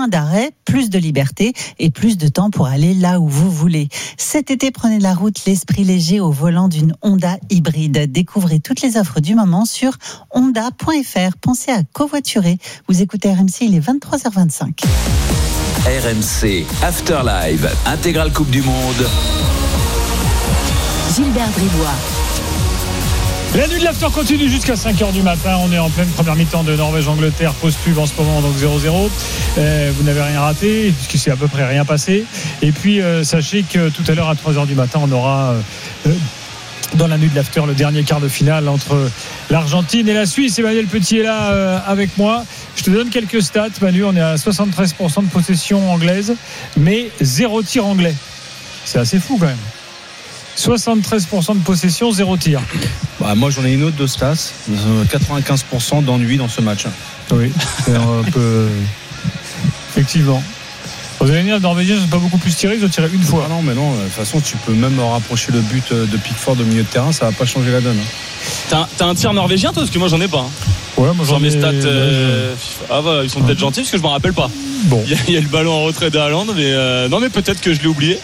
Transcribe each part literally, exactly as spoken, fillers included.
moins d'arrêts, plus de liberté et plus de temps pour aller là où vous voulez. Cet été, prenez la route l'esprit léger au volant d'une Honda hybride. Découvrez toutes les offres du moment sur honda point f r. Pensez à covoiturer. Vous écoutez R M C, il est vingt-trois heures vingt-cinq. R M C Afterlive, intégrale Coupe du Monde. Gilbert Bribois. La nuit de l'after continue jusqu'à cinq heures du matin. On est en pleine première mi-temps de Norvège-Angleterre. Pause pub en ce moment, donc zéro zéro. Euh, vous n'avez rien raté, puisqu'il s'est à peu près rien passé. Et puis, euh, sachez que tout à l'heure, à trois heures du matin, on aura... Euh, dans la nuit de l'after, le dernier quart de finale entre l'Argentine et la Suisse. Emmanuel Petit est là euh, avec moi. Je te donne quelques stats, Manu. On est à soixante-treize pour cent de possession anglaise, mais zéro tir anglais. C'est assez fou quand même. soixante-treize pour cent de possession, zéro tir. Bah, moi j'en ai une autre de stats. quatre-vingt-quinze pour cent d'ennui dans ce match. Oui, c'est un peu... Effectivement. Vous allez dire, les Norvégiens ne sont pas beaucoup plus tirés, ils ont tiré une fois. Ah non, mais non, de toute façon, tu peux même rapprocher le but de Pickford au milieu de terrain, ça va pas changer la donne. T'as, t'as un tir norvégien, toi? Parce que moi, j'en ai pas. Hein. Ouais, moi j'en ai. Mes stats. Euh... Ah, bah, ils sont peut-être gentils, parce que je m'en rappelle pas. Bon. Il y, a, il y a le ballon en retrait de Haaland, mais euh... non, mais peut-être que je l'ai oublié.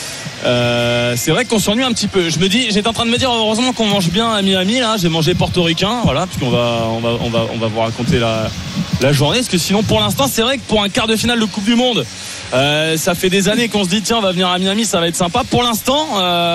Euh, c'est vrai qu'on s'ennuie un petit peu. Je me dis, j'étais en train de me dire, heureusement qu'on mange bien à Miami. Là, j'ai mangé portoricain, voilà, puisqu'on va, on va, on va, on va vous raconter la, la journée. Parce que sinon, pour l'instant, c'est vrai que pour un quart de finale de Coupe du Monde, euh, ça fait des années qu'on se dit, tiens, on va venir à Miami, ça va être sympa. Pour l'instant,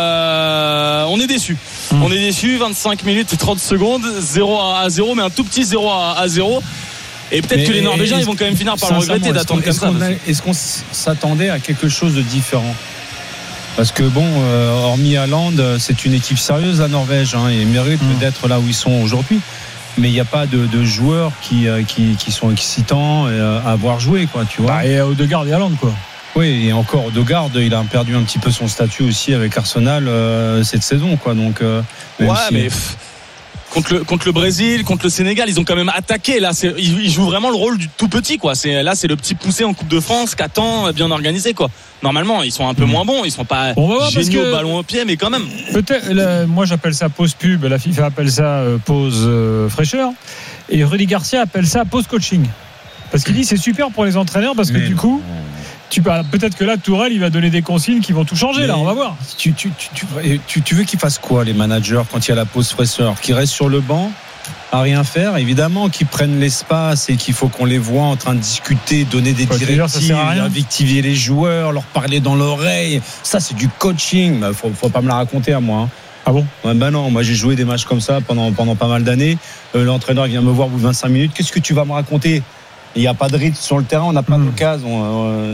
euh, on est déçus. Mmh. On est déçus. vingt-cinq minutes et trente secondes, zéro à zéro, mais un tout petit zéro à zéro. Et peut-être mais que les Norvégiens, ils vont quand même finir par le regretter d'attendre comme ça. Est-ce qu'on s'attendait à quelque chose de différent? Parce que bon, euh, hormis Haaland, c'est une équipe sérieuse, la Norvège, hein, et mérite mmh. d'être là où ils sont aujourd'hui. Mais il n'y a pas de, de joueurs qui, qui, qui sont excitants à avoir joué, quoi, tu vois. Bah, et Odegaard et Haaland, quoi. Oui, et encore Odegaard, il a perdu un petit peu son statut aussi avec Arsenal euh, cette saison, quoi. Donc, euh, ouais, si... mais. Pff... Contre le, contre le Brésil, contre le Sénégal, ils ont quand même attaqué. Là, c'est, ils, ils jouent vraiment le rôle du tout petit, quoi. C'est, là, c'est le petit poussé en Coupe de France qu'attend, bien organisé, quoi. Normalement, ils sont un peu moins bons. Ils sont pas géniaux au ballon au pied, mais quand même. Peut-être, là, moi, j'appelle ça pause pub. La FIFA appelle ça euh, pause euh, fraîcheur. Et Rudy Garcia appelle ça pause coaching. Parce qu'il dit c'est super pour les entraîneurs parce que mais du coup. Tu, peut-être que là, Tourelle, il va donner des consignes qui vont tout changer. Mais là, on va voir. Tu, tu, tu, tu, tu veux qu'ils fassent quoi, les managers, quand il y a la pause fraîcheur? Qu'ils restent sur le banc à rien faire? Évidemment qu'ils prennent l'espace et qu'il faut qu'on les voit en train de discuter, donner des directives, invectiver les joueurs, leur parler dans l'oreille. Ça, c'est du coaching. Bah, faut, faut pas me la raconter à moi. Hein. Ah bon? Ouais, bah non, moi j'ai joué des matchs comme ça pendant, pendant pas mal d'années. Euh, l'entraîneur vient me voir au bout de vingt-cinq minutes. Qu'est-ce que tu vas me raconter? Il n'y a pas de rythme sur le terrain, on n'a pas mmh. d'occasion. Euh,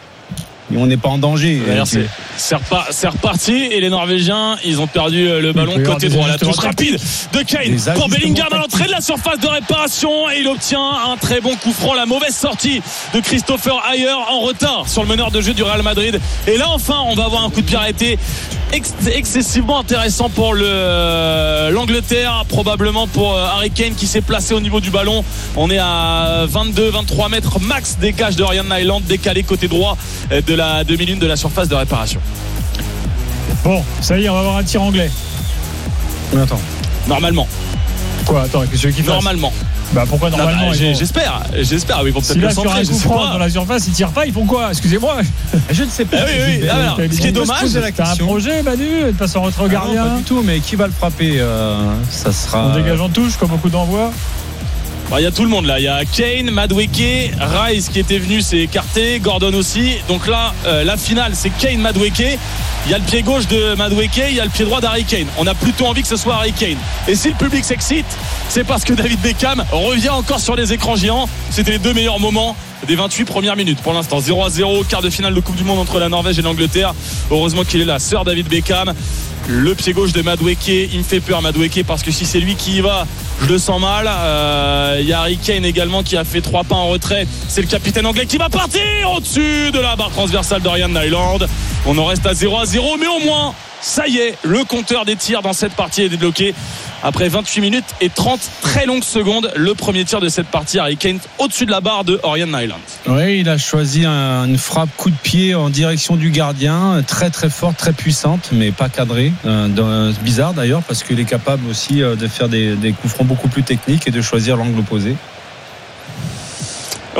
Et on n'est pas en danger. C'est, c'est, repart, c'est reparti et les Norvégiens, ils ont perdu le ballon oui, côté droit. La touche rapide de Kane pour Bellingham à l'entrée de la surface de réparation et il obtient un très bon coup franc. La mauvaise sortie de Christopher Ayer en retard sur le meneur de jeu du Real Madrid. Et là enfin, on va avoir un coup de pied arrêté ex- excessivement intéressant pour le, l'Angleterre, probablement pour Harry Kane qui s'est placé au niveau du ballon. On est à vingt-deux vingt-trois mètres max des cages de Ryan Nyland, décalé côté droit de la demi-lune de la surface de réparation. Bon, ça y est, on va avoir un tir anglais. Mais attends. Normalement. Quoi? Attends, qu'est-ce qu'il fasse? Normalement. Bah pourquoi normalement? Non, bah, vont... J'espère, j'espère. Ils vont peut-être si le centrer. Je sais pas. Dans la surface, ils tirent pas. Ils font quoi? Excusez-moi. Je ne sais pas. Ah, oui, oui. Ah, alors, ce qui est dommage, t'as un projet, Manu, de passer en retrait au gardien? Ah, pas du tout. Mais qui va le frapper? euh, Ça sera. On dégage en touche, comme beaucoup d'envois. Il y a tout le monde là, il y a Kane, Madueke, Rice qui était venu s'est écarté, Gordon aussi. Donc là, euh, la finale c'est Kane, Madueke. Il y a le pied gauche de Madueke, il y a le pied droit d'Harry Kane. On a plutôt envie que ce soit Harry Kane. Et si le public s'excite, c'est parce que David Beckham revient encore sur les écrans géants. C'était les deux meilleurs moments des vingt-huit premières minutes. Pour l'instant, zéro à zéro, quart de finale de Coupe du Monde entre la Norvège et l'Angleterre. Heureusement qu'il est là, Sir David Beckham. Le pied gauche de Madueke, il me fait peur Madueke parce que si c'est lui qui y va, je le sens mal. Euh, il y a Harry Kane également qui a fait trois pas en retrait. C'est le capitaine anglais qui va partir au-dessus de la barre transversale de Ryan Nyland. On en reste à zéro à zéro, mais au moins, ça y est, le compteur des tirs dans cette partie est débloqué. Après vingt-huit minutes et trente très longues secondes, le premier tir de cette partie, Harry Kane au-dessus de la barre de Ryan Nyland. Oui, il a choisi un, une frappe coup de pied en direction du gardien, très très forte, très puissante, mais pas cadrée. Euh, bizarre d'ailleurs, parce qu'il est capable aussi de faire des, des coups francs beaucoup plus techniques et de choisir l'angle opposé. Ouais,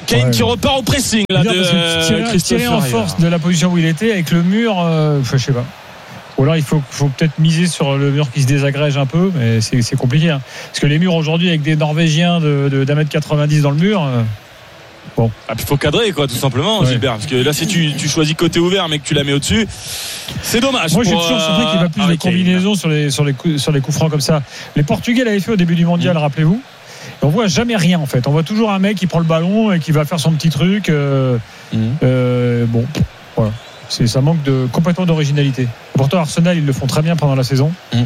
Kane ouais. qui repart au pressing là, de tirer, Christopher tirer en Rivera. force de la position où il était avec le mur, euh, je sais pas. Ou alors il faut, faut peut-être miser sur le mur qui se désagrège un peu, mais c'est, c'est compliqué. Hein. Parce que les murs aujourd'hui avec des Norvégiens de, de, d'un mètre quatre-vingt-dix dans le mur. Euh, bon. Ah, puis il faut cadrer quoi, tout simplement, ouais. Gilbert. Parce que là, si tu, tu choisis côté ouvert, mais que tu la mets au-dessus, c'est dommage. Moi, pour, j'ai toujours surpris qu'il va plus Harry de combinaisons sur les, sur, les coups, sur les coups francs comme ça. Les Portugais l'avaient fait au début du mondial, mmh. rappelez-vous. Et on voit jamais rien en fait. On voit toujours un mec qui prend le ballon et qui va faire son petit truc. Euh, mmh. euh, bon, voilà. C'est, ça manque de, complètement d'originalité. Pourtant, Arsenal, ils le font très bien pendant la saison. Mmh.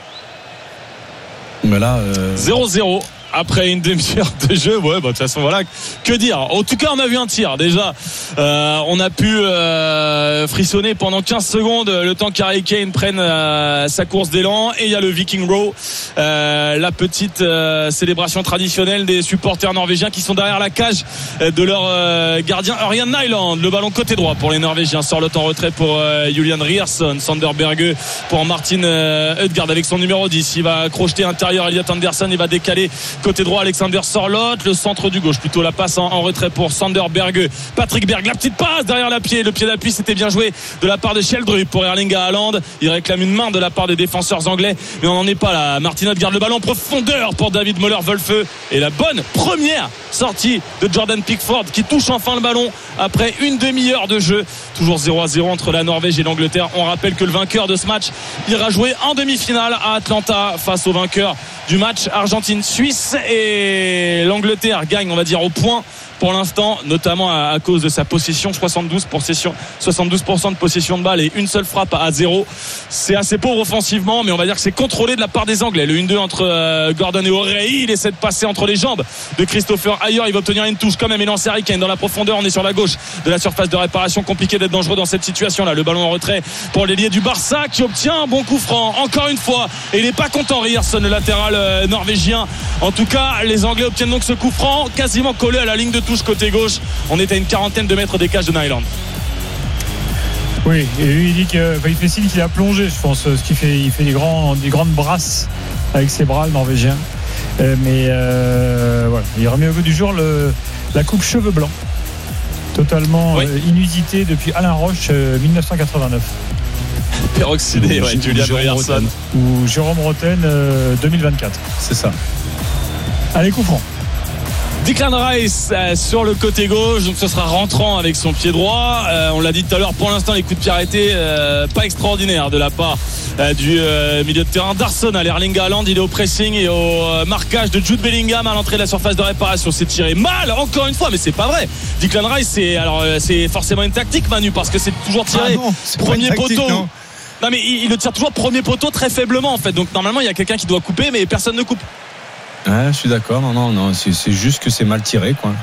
Mais là, euh... zéro zéro après une demi-heure de jeu. Ouais, bah, de toute façon, voilà. Que dire? En tout cas, on a vu un tir. Déjà, euh, on a pu euh, frissonner pendant quinze secondes le temps qu'Harry Kane prenne euh, sa course d'élan. Et il y a le Viking Row, euh, la petite euh, célébration traditionnelle des supporters norvégiens qui sont derrière la cage de leur euh, gardien Ørjan Nyland. Le ballon côté droit pour les Norvégiens. Sorloth en retrait pour euh, Julian Ryerson. Sander Berge pour Martin euh, Ødegaard avec son numéro dix. Il va crocheter intérieur Elliot Anderson. Il va décaler côté droit Alexander Sorloth, le centre du gauche plutôt la passe en, en retrait pour Sander Berge. Patrick Berg, la petite passe derrière la pied, le pied d'appui, c'était bien joué de la part de Sheldrup pour Erling Haaland. Il réclame une main de la part des défenseurs anglais, mais on n'en est pas là. Martin Ødegaard, le ballon en profondeur pour David Müller-Wölfe et la bonne première sortie de Jordan Pickford qui touche enfin le ballon après une demi-heure de jeu. Toujours zéro à zéro entre la Norvège et l'Angleterre. On rappelle que le vainqueur de ce match ira jouer en demi-finale à Atlanta face au vainqueur du match Argentine-Suisse, et l'Angleterre gagne, on va dire, au point pour l'instant, notamment à, à cause de sa possession, soixante-douze pour cent de possession de balle et une seule frappe à zéro. C'est assez pauvre offensivement, mais on va dire que c'est contrôlé de la part des Anglais. Le un deux entre euh, Gordon et O'Reilly, il essaie de passer entre les jambes de Christopher Ayer. Il va obtenir une touche quand même et lancer Harry Kane dans la profondeur. On est sur la gauche de la surface de réparation. Compliqué d'être dangereux dans cette situation-là. Le ballon en retrait pour l'ailier du Barça qui obtient un bon coup franc encore une fois, et il n'est pas content, Ryerson, le latéral euh, norvégien. En tout cas, les Anglais obtiennent donc ce coup franc quasiment collé à la ligne de touche côté gauche. On est à une quarantaine de mètres des cages de Nyland. Oui, et lui il dit que, enfin, il fait signe qu'il a plongé, je pense, ce qu'il fait, il fait des, grands, des grandes brasses avec ses bras, le Norvégien. Euh, mais euh, voilà, il remet au goût du jour le, la coupe cheveux blancs, totalement oui. euh, inusitée depuis Alain Roche, euh, dix-neuf cent quatre-vingt-neuf. Peroxydé, ouais, Julian Ryerson ou Jérôme Roten, euh, deux mille vingt-quatre. C'est ça. Allez, coup franc. Declan Rice euh, sur le côté gauche, donc ce sera rentrant avec son pied droit. Euh, on l'a dit tout à l'heure, pour l'instant les coups de pied arrêtés euh, pas extraordinaires de la part euh, du euh, milieu de terrain d'Arsenal. Erling Haaland, il est au pressing et au euh, marquage de Jude Bellingham à l'entrée de la surface de réparation. C'est tiré mal encore une fois, mais c'est pas vrai. Declan Rice, c'est alors euh, c'est forcément une tactique, Manu, parce que c'est toujours tiré ah non, c'est premier tactique, poteau. Non. non mais il, il le tire toujours premier poteau très faiblement en fait. Donc normalement il y a quelqu'un qui doit couper, mais personne ne coupe. Ouais, je suis d'accord. Non, non, non. C'est, c'est juste que c'est mal tiré, quoi.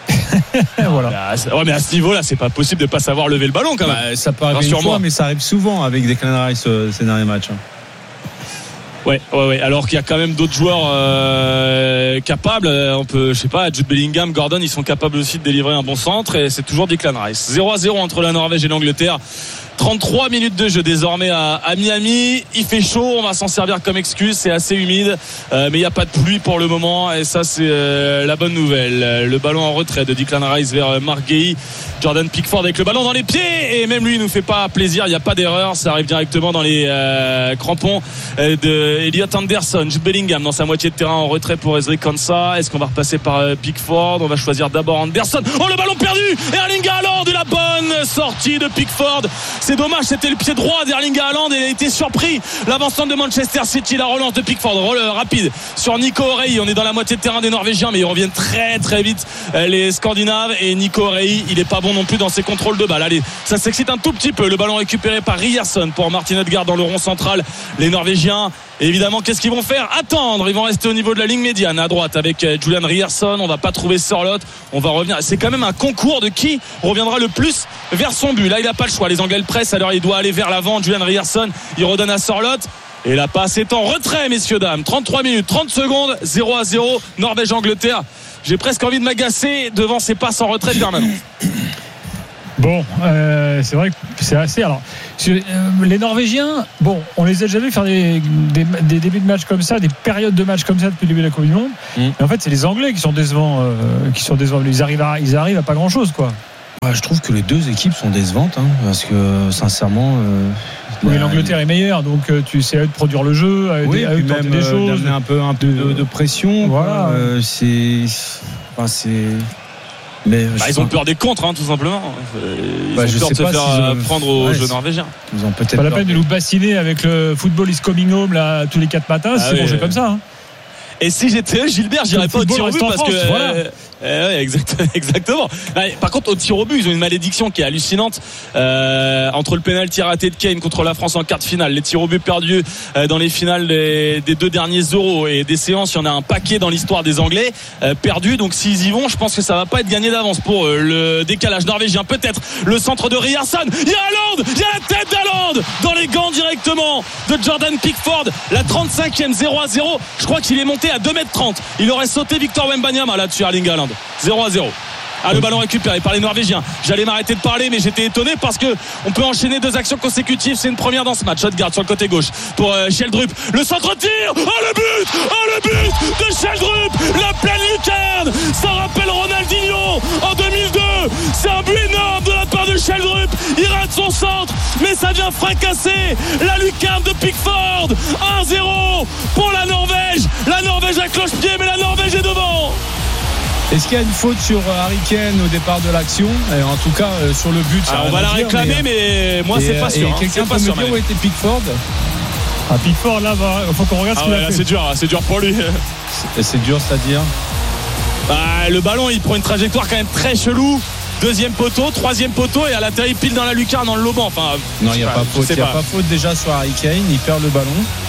Voilà. Mais à, ouais, mais à ce niveau-là, c'est pas possible de pas savoir lever le ballon, quand même. Bah, ça peut arriver une fois, mais ça arrive souvent avec Declan Rice euh, ces derniers matchs. Ouais, ouais, ouais. Alors qu'il y a quand même d'autres joueurs euh, capables. On peut, je sais pas, Jude Bellingham, Gordon, ils sont capables aussi de délivrer un bon centre. Et c'est toujours Declan Rice. zéro à zéro entre la Norvège et l'Angleterre. trente-trois minutes de jeu désormais à, à Miami. Il fait chaud, on va s'en servir comme excuse. C'est assez humide, euh, mais il n'y a pas de pluie pour le moment. Et ça, c'est euh, la bonne nouvelle. Le ballon en retrait de Declan Rice vers Mark Guéhi. Jordan Pickford avec le ballon dans les pieds. Et même lui, il nous fait pas plaisir. Il n'y a pas d'erreur. Ça arrive directement dans les euh, crampons de Elliot Anderson. Jude Bellingham dans sa moitié de terrain en retrait pour Ezri Konsa. Est-ce qu'on va repasser par euh, Pickford? On va choisir d'abord Anderson. Oh, le ballon perdu! Erling Haaland et la bonne sortie de Pickford. C'est dommage, c'était le pied droit d'Erling Haaland et il a été surpris. L'avancement de Manchester City, la relance de Pickford, relance rapide sur Nico O'Reilly. On est dans la moitié de terrain des Norvégiens, mais ils reviennent très très vite, les Scandinaves. Et Nico O'Reilly, il est pas bon non plus dans ses contrôles de balle. Allez, ça s'excite un tout petit peu. Le ballon récupéré par Ryerson pour Martin Ødegaard dans le rond central. Les Norvégiens, évidemment, qu'est-ce qu'ils vont faire? Attendre. Ils vont rester au niveau de la ligne médiane à droite avec Julian Ryerson. On va pas trouver Sorloth. On va revenir. C'est quand même un concours de qui reviendra le plus vers son but. Là, il a pas le choix. Les Anglais le pressent. Alors, il doit aller vers l'avant. Julian Ryerson, il redonne à Sorloth. Et la passe est en retrait, messieurs, dames. trente-trois minutes, trente secondes, zéro à zéro. Norvège-Angleterre. J'ai presque envie de m'agacer devant ces passes en retrait permanentes. Bon, euh, c'est vrai que c'est assez. Alors, euh, les Norvégiens, bon, on les a déjà vus faire des, des, des débuts de match comme ça, des périodes de match comme ça depuis le début de la Coupe du Monde. Mmh. Et en fait, c'est les Anglais qui sont décevants, euh, qui sont décevants. Ils arrivent à, ils arrivent à pas grand chose, quoi. Ouais, je trouve que les deux équipes sont décevantes, hein, parce que sincèrement. Euh, oui, la, l'Angleterre est meilleure, donc euh, tu essaies de produire le jeu, à, oui, à, à eux de tenter des choses, un peu, un peu de, de pression. Voilà. Euh, c'est, enfin, c'est. Mais bah, ils ont peur des contres, hein, tout simplement. Ils bah, ont peur de se faire ont... prendre aux ouais, jeux norvégiens. Ils ont peut-être pas la peine de nous bassiner avec le football is coming home là tous les quatre matins. Ah, c'est oui, bon, c'est comme ça. Hein. Et si j'étais Gilbert, j'irais pas au tir au but parce France, que voilà. euh, euh, exact, exactement. Par contre, au tir au but, ils ont une malédiction qui est hallucinante euh, entre le pénalty raté de Kane contre la France en quart de finale, les tirs au but perdus euh, dans les finales des, des deux derniers Euros et des séances. Il y en a un paquet dans l'histoire des Anglais euh, perdus. Donc s'ils y vont, je pense que ça va pas être gagné d'avance pour eux. Le décalage norvégien, peut-être le centre de Ryerson. Il y a Haaland, il y a la tête d'Haaland dans les gants directement de Jordan Pickford. La trente-cinquième, zéro à zéro. Je crois qu'il est monté à deux mètres trente. Il aurait sauté Victor Wembanyama là-dessus, Erling Haaland. zéro à zéro. Ah, le ballon récupéré par les Norvégiens. J'allais m'arrêter de parler, mais j'étais étonné parce que on peut enchaîner deux actions consécutives. C'est une première dans ce match. Odegaard sur le côté gauche pour euh, Sheldrup. Le centre-tir. Oh le but. Oh le but de Sheldrup. La pleine lucarne. Ça rappelle Ronaldinho en deux mille deux. C'est un but énorme de la part de Sheldrup. Il rate son centre, mais ça vient fracasser la lucarne de Pickford. un zéro pour la Norvège. La Norvège à cloche-pied, mais la Norvège est devant. Est-ce qu'il y a une faute sur Harry Kane au départ de l'action ? Et en tout cas, euh, sur le but, ah, on va la dire, réclamer, mais, mais moi, et, c'est pas sûr. Et hein, quelqu'un peut me dire mais... où était Pickford ? Ah, Pickford, là, il faut qu'on regarde ah, ce qu'il ouais, a là, fait. C'est dur, c'est dur pour lui. C'est, c'est dur, c'est-à-dire ? Bah, le ballon, il prend une trajectoire quand même très chelou. Deuxième poteau, troisième poteau, et elle atterrit pile dans la lucarne, dans le loban. Enfin, non, il n'y a pas faute. Il n'y a pas faute déjà sur Harry Kane. Il perd le ballon.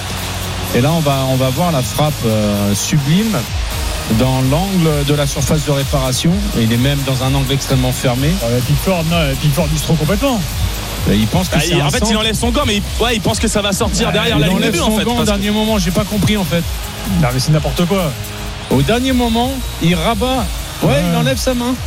Et là, on va, on va voir la frappe euh, sublime dans l'angle de la surface de réparation. Et il est même dans un angle extrêmement fermé. Euh, Pickford, non, Pickford il se trompe complètement. Et il pense que bah, c'est il, un en fait, centre. il enlève son gant, mais il, ouais, il pense que ça va sortir bah, derrière la ligne de but. En fait, gant au dernier que... moment, j'ai pas compris en fait. Non, mais c'est n'importe quoi. Au dernier moment, il rabat. Ouais, ouais. Il enlève sa main.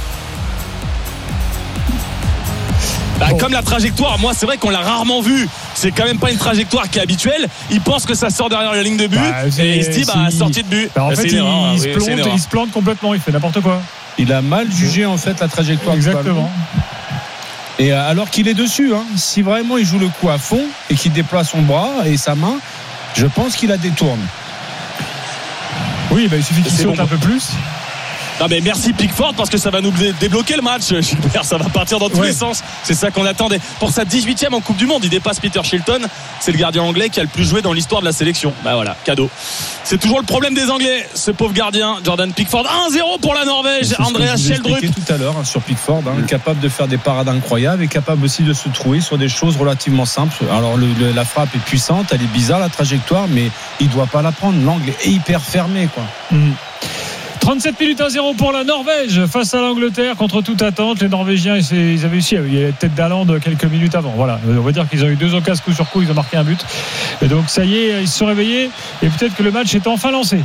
Bah, bon. Comme la trajectoire, moi c'est vrai qu'on l'a rarement vu. C'est quand même pas une trajectoire qui est habituelle. Il pense que ça sort derrière la ligne de but bah, et il se dit bah si... sortie de but. Bah, en bah, fait, il, erreur, il, oui, se plante, il se plante complètement. Il fait n'importe quoi. Il a mal jugé en fait la trajectoire. Exactement. Et alors qu'il est dessus, hein, si vraiment il joue le coup à fond et qu'il déploie son bras et sa main, je pense qu'il la détourne. Oui, bah, il suffit qu'il saute bon. un peu plus. Non mais merci Pickford parce que ça va nous débloquer le match. Gilbert, ça va partir dans tous ouais. les sens. C'est ça qu'on attendait. Pour sa dix-huitième en Coupe du Monde, il dépasse Peter Shilton. C'est le gardien anglais qui a le plus joué dans l'histoire de la sélection. Bah voilà, cadeau. C'est toujours le problème des Anglais, ce pauvre gardien Jordan Pickford. un zéro pour la Norvège. Andreas Sheldrup tout à l'heure hein, sur Pickford, hein, mmh. capable de faire des parades incroyables et capable aussi de se trouver sur des choses relativement simples. Alors le, le, la frappe est puissante, elle est bizarre la trajectoire, mais il doit pas la prendre. L'angle est hyper fermé quoi. Mmh. trente-sept minutes à zéro pour la Norvège face à l'Angleterre contre toute attente. Les Norvégiens ils avaient aussi il y a la tête d'Haaland quelques minutes avant. Voilà, on va dire qu'ils ont eu deux occasions coup sur coup, ils ont marqué un but. Et donc ça y est, ils se sont réveillés et peut-être que le match est enfin lancé.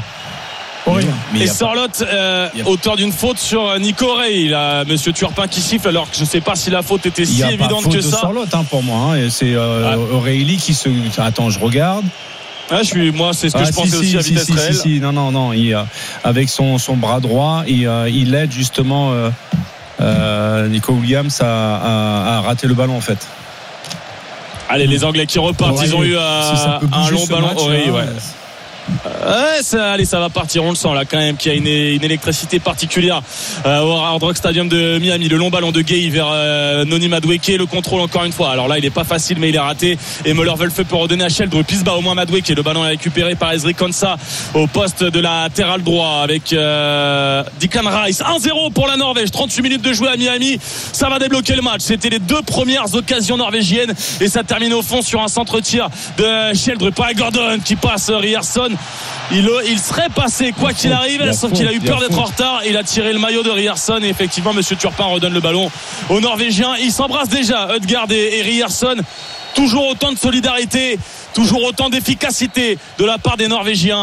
Et Sorloth, euh, a... auteur d'une faute sur Nico Ray, il a Monsieur Turpin qui siffle alors que je ne sais pas si la faute était si évidente que ça. Sorloth hein, pour moi, hein, et c'est euh, ah. O'Reilly qui se. Attends, je regarde. Ah, je suis, moi, c'est ce que ah, je pensais si, aussi si, à vitesse si, réelle. Si, si, non, non, non. Il, euh, avec son, son bras droit, il, euh, il aide justement euh, euh, Nico Williams à, à, à rater le ballon en fait. Allez, les Anglais qui repartent, Oreille, ils ont eu euh, si un long ballon. Match, Oreille, là, ouais. Ouais, ça, allez, ça va partir, on le sent là quand même qu'il y a une, une électricité particulière euh, au Hard Rock Stadium de Miami. Le long ballon de Gay vers euh, Noni Madueke, le contrôle encore une fois. Alors là, il est pas facile, mais il est raté. Et Müller-Wölfe peut redonner à Sheldrup. Il se bat au moins Madueke. Le ballon est récupéré par Ezri Konsa au poste de latéral droit avec euh, Declan Rice. un zéro pour la Norvège. trente-huit minutes de jouer à Miami. Ça va débloquer le match. C'était les deux premières occasions norvégiennes et ça termine au fond sur un centre-tir de Sheldrup. Pas Gordon qui passe Ryerson. Il, il serait passé quoi qu'il arrive, sauf qu'il a eu peur d'être en retard. Il a tiré le maillot de Ryerson et effectivement Monsieur Turpin redonne le ballon aux Norvégiens. Ils s'embrassent déjà, Odegaard et, et Ryerson. Toujours autant de solidarité, toujours autant d'efficacité de la part des Norvégiens.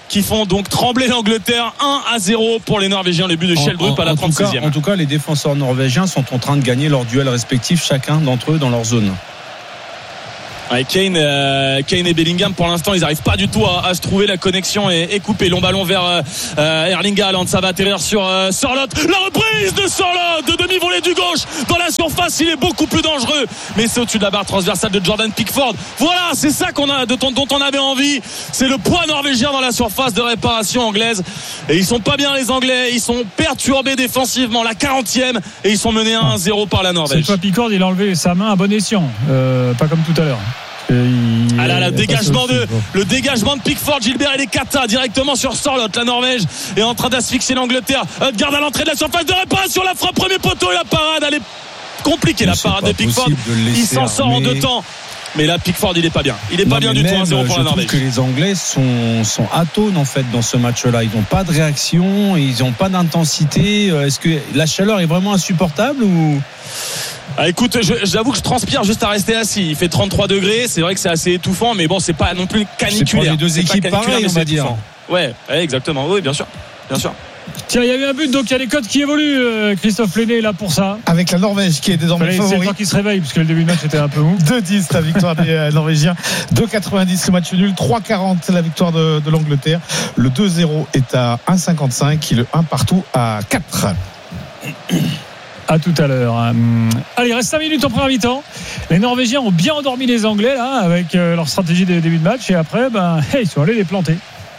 qui font donc trembler l'Angleterre. Un à zéro pour les Norvégiens, le but de Schjelderup à la trente-sixième. En tout cas, les défenseurs norvégiens sont en train de gagner leurs duels respectifs, chacun d'entre eux dans leur zone. Ouais, Kane, euh, Kane et Bellingham pour l'instant ils n'arrivent pas du tout à, à se trouver. La connexion est, est coupée. Long ballon vers euh, Erling Haaland, ça va atterrir sur euh, Sørloth. La reprise de Sørloth de demi-volée du gauche dans la surface, il est beaucoup plus dangereux, mais c'est au-dessus de la barre transversale de Jordan Pickford. Voilà, c'est ça qu'on a, de ton, dont on avait envie. C'est le poids norvégien dans la surface de réparation anglaise, et ils sont pas bien les Anglais. Ils sont perturbés défensivement. La quarantième et ils sont menés un à zéro par la Norvège. Cette fois Pickford il a enlevé sa main à bon escient, euh, pas comme tout à l'heure. Il, ah là, le dégagement de, le dégagement de Pickford, Gilbert et les kata directement sur Sørloth. La Norvège est en train d'asphyxier l'Angleterre. Odegaard à l'entrée de la surface de réparation, la frappe premier poteau et la parade, elle est compliquée, la parade de Pickford. De il s'en sort en deux temps. Mais là, Pickford, il est pas bien. Il est non, pas bien du tout. un zéro pour la Norvège. Je trouve que les Anglais sont, sont atones en fait dans ce match-là. Ils n'ont pas de réaction, ils n'ont pas d'intensité. Est-ce que la chaleur est vraiment insupportable ou? Ah, écoute, je, j'avoue que je transpire juste à rester assis. Il fait trente-trois degrés, c'est vrai que c'est assez étouffant, mais bon, c'est pas non plus caniculaire. C'est pour les deux équipes pareilles, on va dire. Ouais, ouais, exactement. Oui, bien sûr, bien sûr. Tiens, il y a eu un but, donc il y a les codes qui évoluent. Christophe Lenné est là pour ça. Avec la Norvège qui est désormais favori. C'est le temps qui se réveille, puisque le début de match était un peu mou. deux dix la victoire des Norvégiens. deux quatre-vingt-dix le match nul. trois quarante la victoire de, de l'Angleterre. Le deux zéro est à un cinquante-cinq et le un partout à quatre. À tout à l'heure. Allez, il reste cinq minutes en première mi-temps. Les Norvégiens ont bien endormi les Anglais là, avec leur stratégie de début de match, et après, ben, ils sont allés les planter.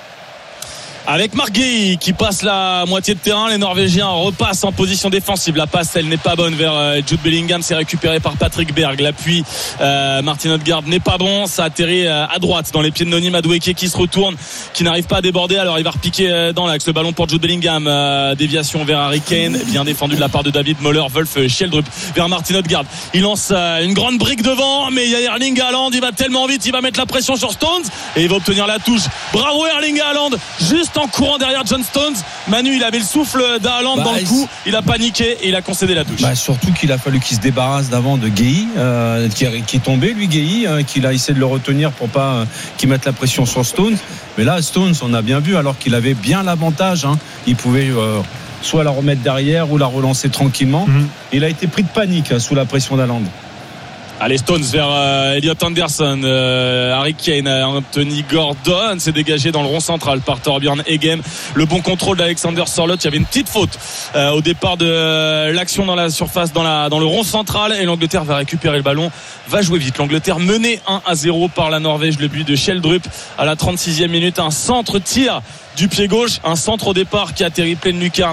Avec Mark Guehi qui passe la moitié de terrain, les Norvégiens repassent en position défensive. La passe, elle n'est pas bonne vers Jude Bellingham, c'est récupéré par Patrick Berg. L'appui, euh, Martin Odegaard n'est pas bon, ça atterrit à droite dans les pieds de Noni Madueke qui se retourne, qui n'arrive pas à déborder. Alors il va repiquer dans l'axe, le ballon pour Jude Bellingham, euh, déviation vers Harry Kane, bien défendu de la part de David Möller, Wolf Schjelderup vers Martin Odegaard. Il lance euh, une grande brique devant, mais il y a Erling Haaland, il va tellement vite, il va mettre la pression sur Stones et il va obtenir la touche. Bravo Erling Haaland, juste en courant derrière John Stones. Manu, il avait le souffle d'Haaland bah, dans le cou, il a paniqué et il a concédé la touche. Bah, surtout qu'il a fallu qu'il se débarrasse d'avant de Guehi, euh, qui, qui est tombé lui Guehi, euh, qu'il a essayé de le retenir pour pas euh, qu'il mette la pression sur Stones. Mais là Stones, on a bien vu, alors qu'il avait bien l'avantage, hein, il pouvait euh, soit la remettre derrière ou la relancer tranquillement. Mm-hmm. Il a été pris de panique euh, sous la pression d'Haaland. Allez, Stones vers euh, Elliot Anderson, euh, Harry Kane, Anthony Gordon s'est dégagé dans le rond central par Torbjørn Egem. Le bon contrôle d'Alexander Sørloth. Il y avait une petite faute euh, au départ de euh, l'action dans la surface, dans, la, dans le rond central, et l'Angleterre va récupérer le ballon, va jouer vite. L'Angleterre menée un à zéro par la Norvège. Le but de Schjelderup à la trente-sixième minute, un centre-tir du pied gauche, un centre au départ qui atterrit pleine lucarne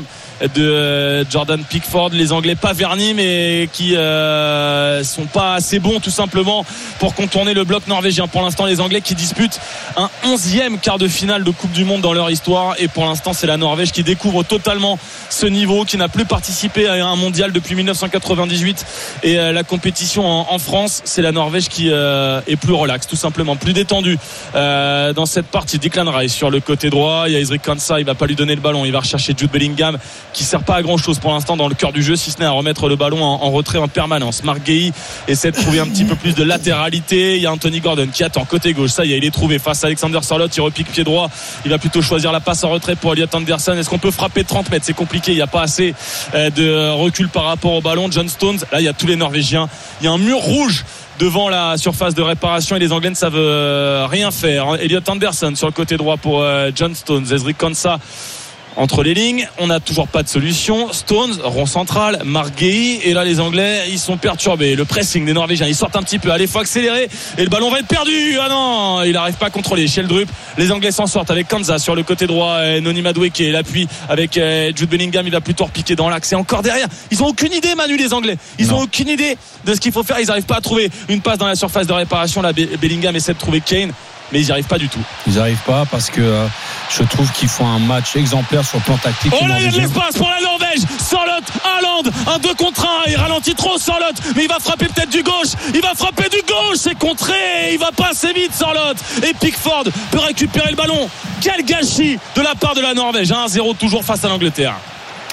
de Jordan Pickford. Les Anglais pas vernis, mais qui euh, sont pas assez bons tout simplement pour contourner le bloc norvégien. Pour l'instant, les Anglais qui disputent un onzième quart de finale de Coupe du Monde dans leur histoire, et pour l'instant c'est la Norvège qui découvre totalement ce niveau, qui n'a plus participé à un mondial depuis dix-neuf cent quatre-vingt-dix-huit, et euh, la compétition en, en France, c'est la Norvège qui euh, est plus relaxe, tout simplement plus détendue euh, dans cette partie. Declan Rice sur le côté droit, il y a Ezri Konsa, il va pas lui donner le ballon, il va rechercher Jude Bellingham qui sert pas à grand chose pour l'instant dans le cœur du jeu, si ce n'est à remettre le ballon en, en retrait en permanence. Mark Guehi essaie de trouver un petit peu plus de latéralité. Il y a Anthony Gordon qui attend côté gauche, ça y est, il est trouvé face à Alexander Sørloth, il repique pied droit, il va plutôt choisir la passe en retrait pour Elliot Anderson. Est-ce qu'on peut frapper de trente mètres? C'est compliqué, il n'y a pas assez de recul par rapport au ballon. John Stones, là il y a tous les Norvégiens, il y a un mur rouge devant la surface de réparation et les Anglais ne savent rien faire. Elliot Anderson sur le côté droit pour John Stones, Ezri Konsa entre les lignes, on n'a toujours pas de solution. Stones, rond central, Mark Guehi, et là les Anglais ils sont perturbés. Le pressing des Norvégiens, ils sortent un petit peu, allez, faut accélérer et le ballon va être perdu. Ah non, il n'arrive pas à contrôler Schjelderup. Les Anglais s'en sortent avec Kansa sur le côté droit, Noni Madueke, l'appui avec Jude Bellingham, il va plutôt repiquer dans l'axe et encore derrière. Ils ont aucune idée, Manu, les Anglais, ils non. ont aucune idée de ce qu'il faut faire. Ils n'arrivent pas à trouver une passe dans la surface de réparation. Là Bellingham essaie de trouver Kane, mais ils n'y arrivent pas du tout. Ils n'y arrivent pas parce que euh, je trouve qu'ils font un match exemplaire sur le plan tactique. Oh là, il y a de l'espace pour la Norvège. Sørloth, Haaland, un deux contre un. Il ralentit trop Sørloth, mais il va frapper peut-être du gauche. Il va frapper du gauche, c'est contré. Il va pas assez vite Sørloth. Et Pickford peut récupérer le ballon. Quel gâchis de la part de la Norvège. un à zéro toujours face à l'Angleterre.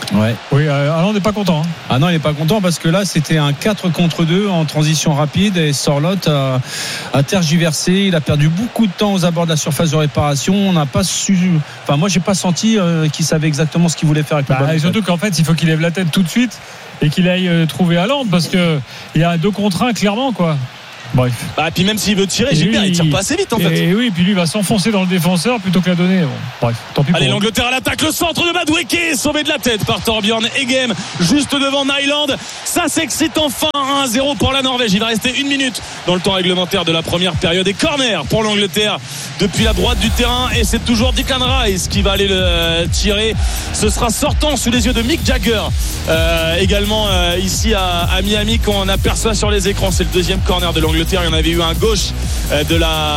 Ouais. Oui, Haaland n'est pas content. Hein. Ah non, il n'est pas content parce que là, c'était un quatre contre deux en transition rapide et Sorloth a, a tergiversé. Il a perdu beaucoup de temps aux abords de la surface de réparation. On n'a pas su. Enfin, moi, j'ai pas senti euh, qu'il savait exactement ce qu'il voulait faire avec le bah, ballon. Et surtout qu'en fait, il faut qu'il lève la tête tout de suite et qu'il aille euh, trouver Haaland parce qu'il y a deux contre un clairement, quoi. Bref. Bah, puis même s'il veut tirer, Gilbert, il tire pas assez vite en fait. Et oui, puis lui il va s'enfoncer dans le défenseur plutôt que la donner. Bon, bref, tant pis. Allez, pour l'Angleterre à l'attaque, le centre de Madueke, sauvé de la tête par Torbjørn Egem, juste devant Nyland. Ça s'excite enfin, un à zéro pour la Norvège. Il va rester une minute dans le temps réglementaire de la première période. Et corner pour l'Angleterre depuis la droite du terrain. Et c'est toujours Declan Rice qui va aller le tirer. Ce sera sortant sous les yeux de Mick Jagger. Euh, également euh, ici à, à Miami qu'on aperçoit sur les écrans. C'est le deuxième corner de l'Angleterre. Il y en avait eu un gauche de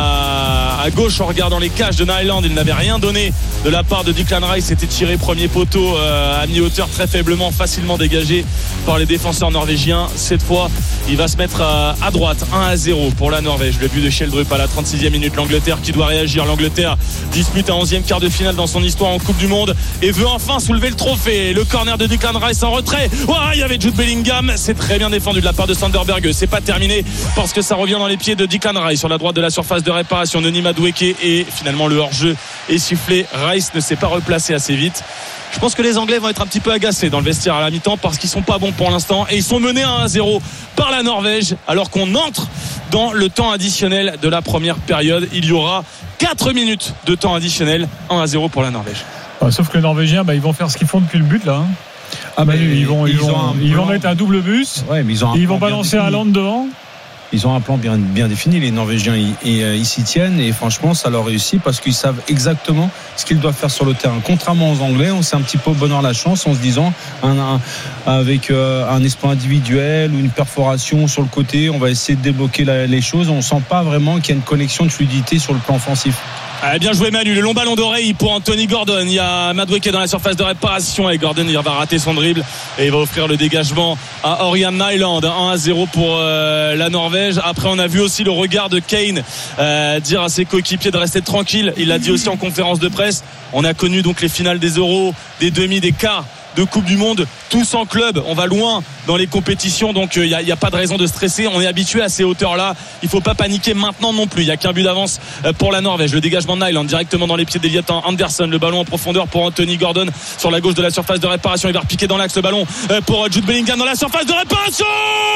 la à gauche en regardant les cages de Nyland. Il n'avait rien donné de la part de Declan Rice. C'était tiré premier poteau euh, à mi-hauteur, très faiblement, facilement dégagé par les défenseurs norvégiens. Cette fois, il va se mettre à, à droite. un à zéro pour la Norvège. Le but de Sheldrup à la trente-sixième minute. L'Angleterre qui doit réagir. L'Angleterre dispute un onzième quart de finale dans son histoire en Coupe du Monde et veut enfin soulever le trophée. Le corner de Declan Rice en retrait. Ouah, il y avait Jude Bellingham. C'est très bien défendu de la part de Sanderberg. C'est pas terminé parce que ça revient dans les pieds de Declan Rice sur la droite de la surface de réparation. Noni Madueke et finalement le hors-jeu est sifflé. Rice ne s'est pas replacé assez vite. Je pense que les Anglais vont être un petit peu agacés dans le vestiaire à la mi-temps parce qu'ils sont pas bons pour l'instant et ils sont menés un à zéro par la Norvège alors qu'on entre dans le temps additionnel de la première période. Il y aura quatre minutes de temps additionnel. un à zéro pour la Norvège. Ah, sauf que les Norvégiens, bah, ils vont faire ce qu'ils font depuis le but là. Hein. Ah bah, ils, ils vont, ils, ils, vont, ont ils vont mettre un double bus. Ouais, mais ils, ont un ils vont balancer Haaland devant. Ils ont un plan bien, bien défini, les Norvégiens, et ils s'y tiennent et franchement ça leur réussit parce qu'ils savent exactement ce qu'ils doivent faire sur le terrain. Contrairement aux Anglais, on s'est un petit peu au bonheur la chance en se disant un, un, avec euh, un espoir individuel ou une perforation sur le côté, on va essayer de débloquer la, les choses. On sent pas vraiment qu'il y a une connexion de fluidité sur le plan offensif. Ah, bien joué Manu, le long ballon d'oreille pour Anthony Gordon. Il y a Madueke dans la surface de réparation et Gordon il va rater son dribble et il va offrir le dégagement à Ørjan Nyland. un à zéro pour euh, la Norvège. Après on a vu aussi le regard de Kane euh, dire à ses coéquipiers de rester tranquille. Il l'a dit aussi en conférence de presse. On a connu donc les finales des Euros, des demi, des quarts de Coupe du Monde, tous en club, on va loin dans les compétitions, donc il euh, n'y a, a pas de raison de stresser, on est habitué à ces hauteurs-là, il ne faut pas paniquer maintenant non plus, il n'y a qu'un but d'avance euh, pour la Norvège. Le dégagement de Nyland directement dans les pieds d'Eliot Anderson, le ballon en profondeur pour Anthony Gordon sur la gauche de la surface de réparation, il va repiquer dans l'axe le ballon euh, pour Jude Bellingham dans la surface de réparation.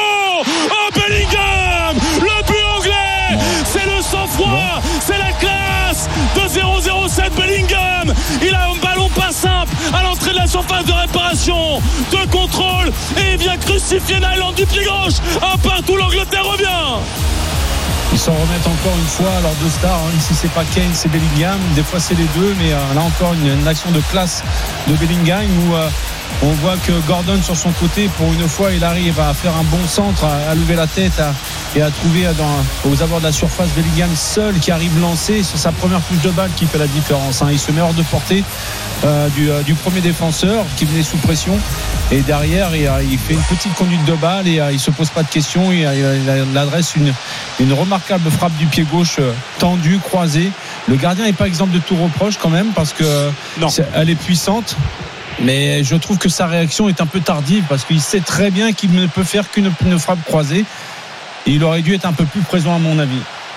Oh Bellingham, le but anglais, c'est le sang-froid, c'est la classe de zéro zéro sept Bellingham, il a un ballon pas simple à l'entrée de la surface de réparation, de contrôle et il vient crucifier Nyland du pied gauche. Un partout, l'Angleterre revient. Ils s'en remettent encore une fois, alors deux stars, hein. Si c'est pas Kane, c'est Bellingham, des fois c'est les deux, mais euh, là encore une, une action de classe de Bellingham où euh, on voit que Gordon sur son côté, pour une fois il arrive à faire un bon centre, à, à lever la tête à, et à trouver dans, aux abords de la surface Bellingham seul qui arrive lancé sur sa première touche de balle qui fait la différence, hein. Il se met hors de portée euh, du, euh, du premier défenseur qui venait sous pression et derrière il, euh, il fait une petite conduite de balle et euh, il se pose pas de questions, il, il, il adresse une, une remarquable frappe du pied gauche euh, tendue, croisée. Le gardien n'est pas exemple de tout reproche quand même parce que non. C'est, elle est puissante. Mais je trouve que sa réaction est un peu tardive parce qu'il sait très bien qu'il ne peut faire qu'une une frappe croisée. Et il aurait dû être un peu plus présent à mon avis.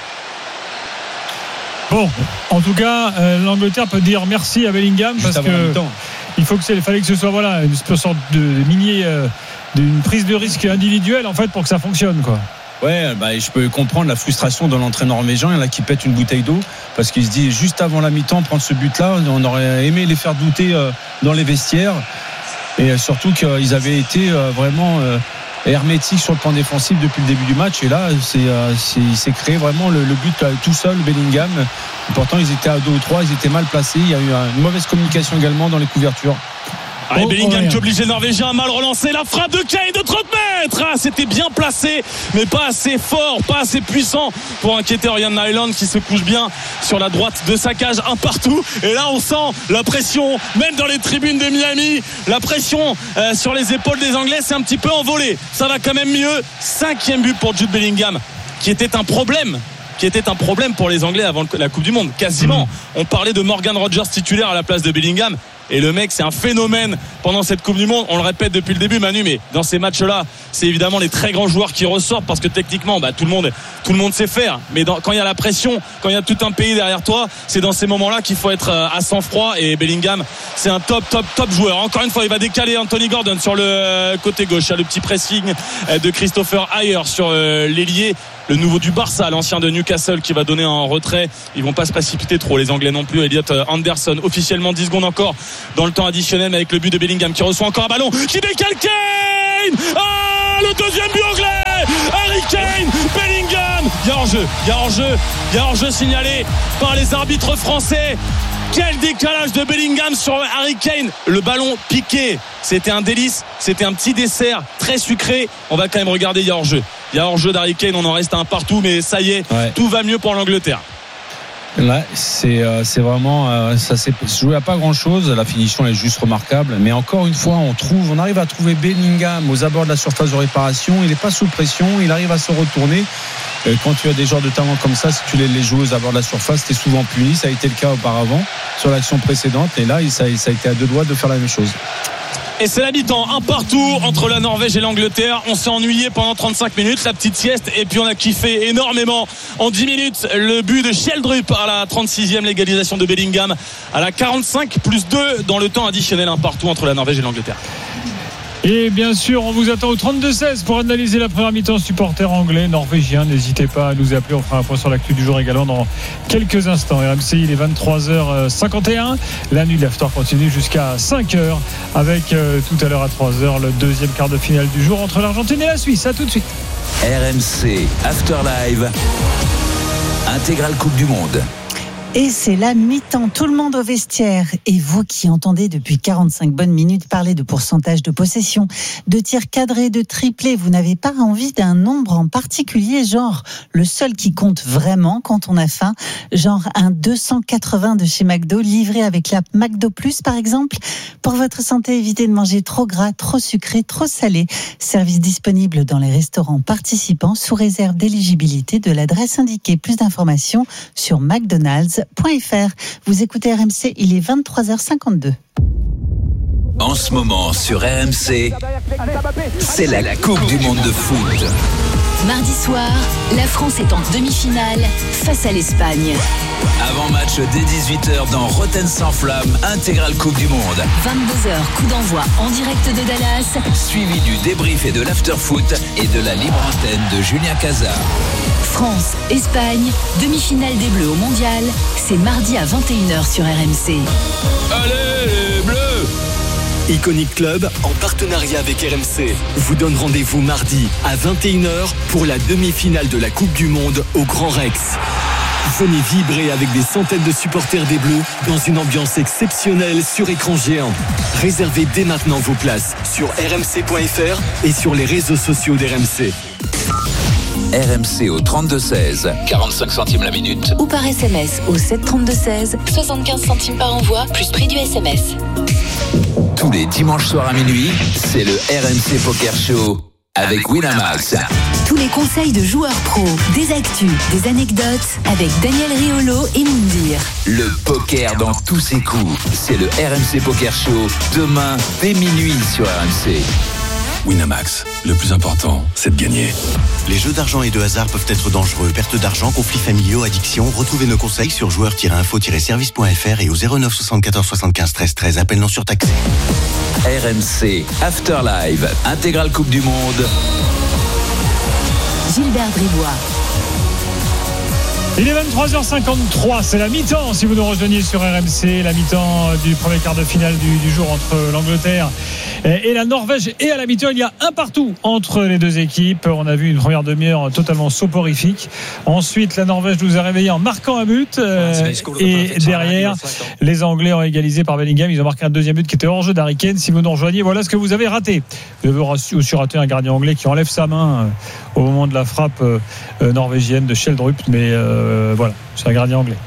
Bon, en tout cas, euh, l'Angleterre peut dire merci à Bellingham juste parce que il faut que c'est, fallait que ce soit voilà une sorte de mini, euh, d'une prise de risque individuelle en fait pour que ça fonctionne quoi. Ouais, bah, je peux comprendre la frustration de l'entraîneur norvégien. Il y en a qui pète une bouteille d'eau parce qu'il se dit juste avant la mi-temps prendre ce but-là, on aurait aimé les faire douter euh, dans les vestiaires et surtout qu'ils avaient été euh, vraiment euh, hermétiques sur le plan défensif depuis le début du match. Et là, c'est, euh, c'est, il s'est créé vraiment le, le but euh, tout seul, Bellingham. Pourtant, ils étaient à deux ou trois, ils étaient mal placés. Il y a eu une mauvaise communication également dans les couvertures. Allez, oh, Bellingham oh, qui oblige les Norvégiens à mal relancer. La frappe de Kane de trente mètres. Ah, c'était bien placé, mais pas assez fort, pas assez puissant pour inquiéter Ørjan Nyland qui se couche bien sur la droite de sa cage, un partout. Et là, on sent la pression, même dans les tribunes de Miami. La pression euh, sur les épaules des Anglais, c'est un petit peu envolé. Ça va quand même mieux. Cinquième but pour Jude Bellingham, qui était un problème. qui était un problème pour les Anglais avant la Coupe du Monde, quasiment. On parlait de Morgan Rogers titulaire à la place de Bellingham. Et le mec, c'est un phénomène pendant cette Coupe du Monde. On le répète depuis le début, Manu, mais dans ces matchs-là, c'est évidemment les très grands joueurs qui ressortent parce que techniquement, bah, tout le monde, tout le monde sait faire. Mais dans, quand il y a la pression, quand il y a tout un pays derrière toi, c'est dans ces moments-là qu'il faut être à sang-froid. Et Bellingham, c'est un top, top, top joueur. Encore une fois, il va décaler Anthony Gordon sur le côté gauche. Il y a le petit pressing de Christopher Ayer sur l'ailier. Le nouveau du Barça, l'ancien de Newcastle, qui va donner un retrait. Ils vont pas se précipiter trop, les Anglais non plus. Elliot Anderson, officiellement dix secondes encore dans le temps additionnel, mais avec le but de Bellingham qui reçoit encore un ballon, qui décale Kane. Ah, le deuxième but anglais. Harry Kane, Bellingham. Il y a hors-jeu, il y a hors-jeu, il y a hors-jeu signalé par les arbitres français. Quel décalage de Bellingham sur Harry Kane. Le ballon piqué, c'était un délice, c'était un petit dessert très sucré. On va quand même regarder, il y a hors-jeu. Il y a hors-jeu d'Harry Kane, on en reste un partout, mais ça y est, ouais. Tout va mieux pour l'Angleterre. Là, c'est, euh, c'est vraiment, euh, ça s'est joué à pas grand chose. La finition est juste remarquable. Mais encore une fois, on trouve, on arrive à trouver Bellingham aux abords de la surface de réparation. Il n'est pas sous pression, il arrive à se retourner. Quand tu as des joueurs de talent comme ça, si tu les, les joues aux abords de la surface, tu es souvent puni. Ça a été le cas auparavant sur l'action précédente. Et là, ça, ça a été à deux doigts de faire la même chose. Et c'est la mi-temps, un partout entre la Norvège et l'Angleterre. On s'est ennuyé pendant trente-cinq minutes, la petite sieste, et puis on a kiffé énormément en dix minutes le but de Sheldrup à la trente-sixième, l'égalisation de Bellingham à la quarante-cinq plus deux dans le temps additionnel, un partout entre la Norvège et l'Angleterre. Et bien sûr, on vous attend au trente-deux seize pour analyser la première mi-temps supporters anglais, norvégiens. N'hésitez pas à nous appeler. On fera un point sur l'actu du jour également dans quelques instants. R M C, il est vingt-trois heures cinquante et un. La nuit de l'after continue jusqu'à cinq heures avec euh, tout à l'heure à trois heures le deuxième quart de finale du jour entre l'Argentine et la Suisse. À tout de suite. R M C After Live, intégrale Coupe du Monde. Et c'est la mi-temps, tout le monde au vestiaire. Et vous qui entendez depuis quarante-cinq bonnes minutes parler de pourcentage de possession, de tirs cadrés, de triplés, vous n'avez pas envie d'un nombre en particulier, genre le seul qui compte vraiment quand on a faim, genre un deux cent quatre-vingts de chez McDo, livré avec l'app McDo Plus par exemple. Pour votre santé, évitez de manger trop gras, trop sucré, trop salé. Service disponible dans les restaurants participants sous réserve d'éligibilité de l'adresse indiquée. Plus d'informations sur McDonald's. .fr. Vous écoutez R M C, il est vingt-trois heures cinquante-deux. En ce moment sur R M C, c'est la Coupe du Monde de foot. Mardi soir, la France est en demi-finale face à l'Espagne. Avant-match dès dix-huit heures dans Rotten sans flamme, intégrale Coupe du Monde. vingt-deux heures, coup d'envoi en direct de Dallas. Suivi du débrief et de l'after-foot et de la libre antenne de Julien Cazard. France, Espagne, demi-finale des Bleus au Mondial, c'est mardi à vingt et une heures sur R M C. Allez les Bleus! Iconic Club, en partenariat avec R M C, vous donne rendez-vous mardi à vingt et une heures pour la demi-finale de la Coupe du Monde au Grand Rex. Venez vibrer avec des centaines de supporters des Bleus dans une ambiance exceptionnelle sur écran géant. Réservez dès maintenant vos places sur r m c point f r et sur les réseaux sociaux d'R M C. R M C au trente-deux seize, quarante-cinq centimes la minute. Ou par S M S au sept trente-deux seize, soixante-quinze centimes par envoi, plus prix du S M S. Tous les dimanches soirs à minuit, c'est le R M C Poker Show avec Winamax. Tous les conseils de joueurs pros, des actus, des anecdotes avec Daniel Riolo et Moundir. Le poker dans tous ses coups, c'est le R M C Poker Show demain dès minuit sur R M C. Winamax, le plus important, c'est de gagner. Les jeux d'argent et de hasard peuvent être dangereux. Perte d'argent, conflits familiaux, addiction. Retrouvez nos conseils sur joueurs tiret info tiret service point f r et au zéro neuf soixante-quatorze soixante-quinze treize treize. Appel non surtaxé. R M C After Live, intégrale Coupe du Monde. Gilbert Bribois. Il est vingt-trois heures cinquante-trois, c'est la mi-temps si vous nous rejoignez sur R M C, la mi-temps du premier quart de finale du, du jour entre l'Angleterre et la Norvège. Et à la mi-temps, il y a un partout entre les deux équipes. On a vu une première demi-heure totalement soporifique. Ensuite, la Norvège nous a réveillés en marquant un but. Euh, et derrière, les Anglais ont égalisé par Bellingham. Ils ont marqué un deuxième but qui était hors jeu d'Harry Kane. Si vous nous rejoignez, voilà ce que vous avez raté. Vous avez aussi raté un gardien anglais qui enlève sa main au moment de la frappe norvégienne de Sheldrup. Mais euh, voilà, c'est un gardien anglais.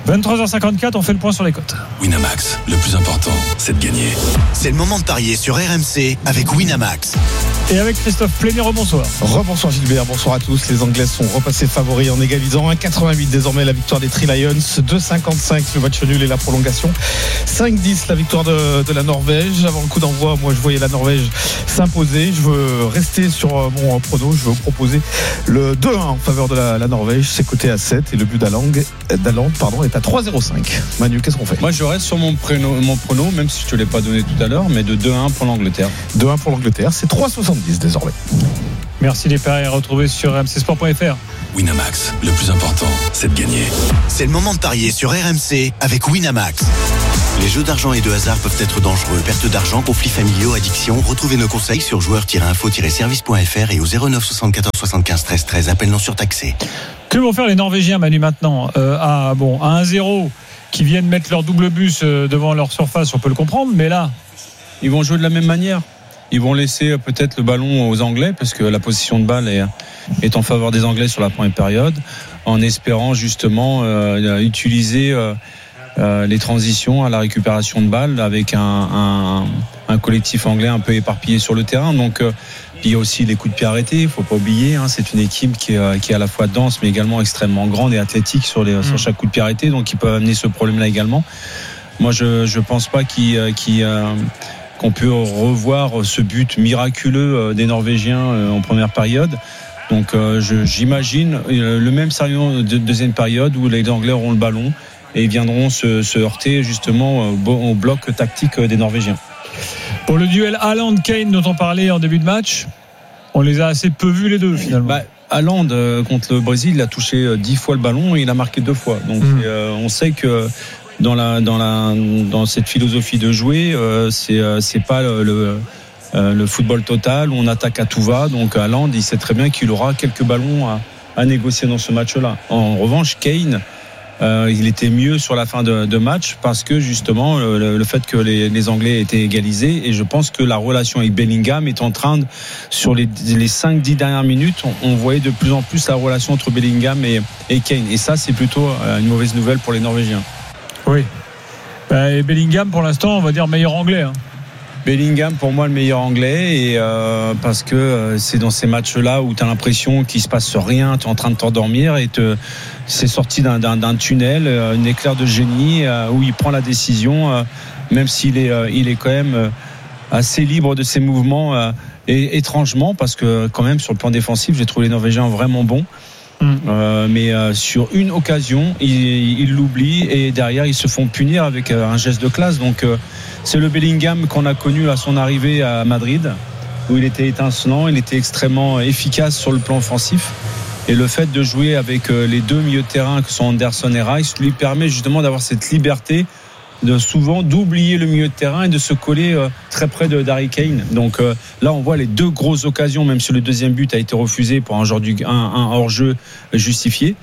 vingt-trois heures cinquante-quatre, on fait le point sur les cotes. Winamax, le plus important, c'est de gagner. C'est le moment de parier sur R M C avec Winamax. Et avec Christophe Plénier, bonsoir. Rebonsoir Gilbert, bonsoir à tous. Les Anglais sont repassés favoris en égalisant. un virgule quatre-vingt-huit désormais la victoire des Three Lions. deux virgule cinquante-cinq le match nul et la prolongation. cinq dix la victoire de, de la Norvège. Avant le coup d'envoi, moi je voyais la Norvège s'imposer. Je veux rester sur mon prono. Je veux vous proposer le deux un en faveur de la, la Norvège. C'est coté à sept et le but d'Haaland, d'Haaland pardon, est à trois virgule zéro cinq. Manu, qu'est-ce qu'on fait? Moi je reste sur mon, préno, mon prono, même si je ne l'ai pas donné tout à l'heure, mais de deux un pour l'Angleterre. deux un pour l'Angleterre, c'est trois virgule soixante-dix désormais. Merci les paris à retrouver sur r m c sport point f r. Winamax, le plus important, c'est de gagner. C'est le moment de parier sur R M C avec Winamax. Les jeux d'argent et de hasard peuvent être dangereux. Perte d'argent, conflits familiaux, addiction. Retrouvez nos conseils sur joueurs tiret info tiret service point f r et au zéro neuf soixante-quatorze soixante-quinze treize treize. Appel non surtaxé. Que vont faire les Norvégiens, Manu, maintenant euh, à, bon, à un zéro, qui viennent mettre leur double bus devant leur surface, on peut le comprendre, mais là... Ils vont jouer de la même manière. Ils vont laisser peut-être le ballon aux Anglais, parce que la position de balle est, est en faveur des Anglais sur la première période, en espérant justement euh, utiliser euh, euh, les transitions à la récupération de balles avec un, un, un collectif anglais un peu éparpillé sur le terrain. Donc euh, il y a aussi les coups de pied arrêtés, il ne faut pas oublier, hein, c'est une équipe qui est, qui est à la fois dense mais également extrêmement grande et athlétique sur, les, mmh. sur chaque coup de pied arrêté, donc ils peuvent amener ce problème-là également. Moi je ne pense pas qu'ils... qu'ils euh, qu'on peut revoir ce but miraculeux des Norvégiens en première période. Donc je, j'imagine le même scénario de deuxième période où les Anglais auront le ballon et ils viendront se, se heurter justement au bloc tactique des Norvégiens. Pour le duel Haaland-Kane dont on parlait en début de match, on les a assez peu vus les deux finalement. Bah, Haaland contre le Brésil, il a touché dix fois le ballon et il a marqué deux fois. Donc mmh. euh, on sait que Dans la dans la dans cette philosophie de jouer, euh, c'est euh, c'est pas le, le, euh, le football total où on attaque à tout va. Donc Haaland, il sait très bien qu'il aura quelques ballons à, à négocier dans ce match-là. En revanche, Kane, euh, il était mieux sur la fin de, de match parce que justement le, le fait que les, les Anglais étaient égalisés, et je pense que la relation avec Bellingham est en train de, sur les les cinq dix dernières minutes, on, on voyait de plus en plus la relation entre Bellingham et, et Kane. Et ça, c'est plutôt une mauvaise nouvelle pour les Norvégiens. Oui. Et Bellingham, pour l'instant, on va dire meilleur anglais. Hein. Bellingham, pour moi, le meilleur anglais. Et euh, parce que euh, c'est dans ces matchs-là où tu as l'impression qu'il ne se passe rien, tu es en train de t'endormir et te, c'est sorti d'un, d'un, d'un tunnel, euh, un éclair de génie euh, où il prend la décision, euh, même s'il est, euh, il est quand même euh, assez libre de ses mouvements, euh, et étrangement, parce que quand même, sur le plan défensif, j'ai trouvé les Norvégiens vraiment bons. Euh, mais euh, sur une occasion ils, ils l'oublient et derrière ils se font punir avec euh, un geste de classe. Donc euh, c'est le Bellingham qu'on a connu à son arrivée à Madrid, où il était étincelant, il était extrêmement efficace sur le plan offensif, et le fait de jouer avec euh, les deux milieux de terrain que sont Anderson et Rice lui permet justement d'avoir cette liberté de souvent d'oublier le milieu de terrain et de se coller euh, très près de d'Harry Kane. Donc euh, là on voit les deux grosses occasions, même si le deuxième but a été refusé pour un, genre du, un, un hors-jeu justifié,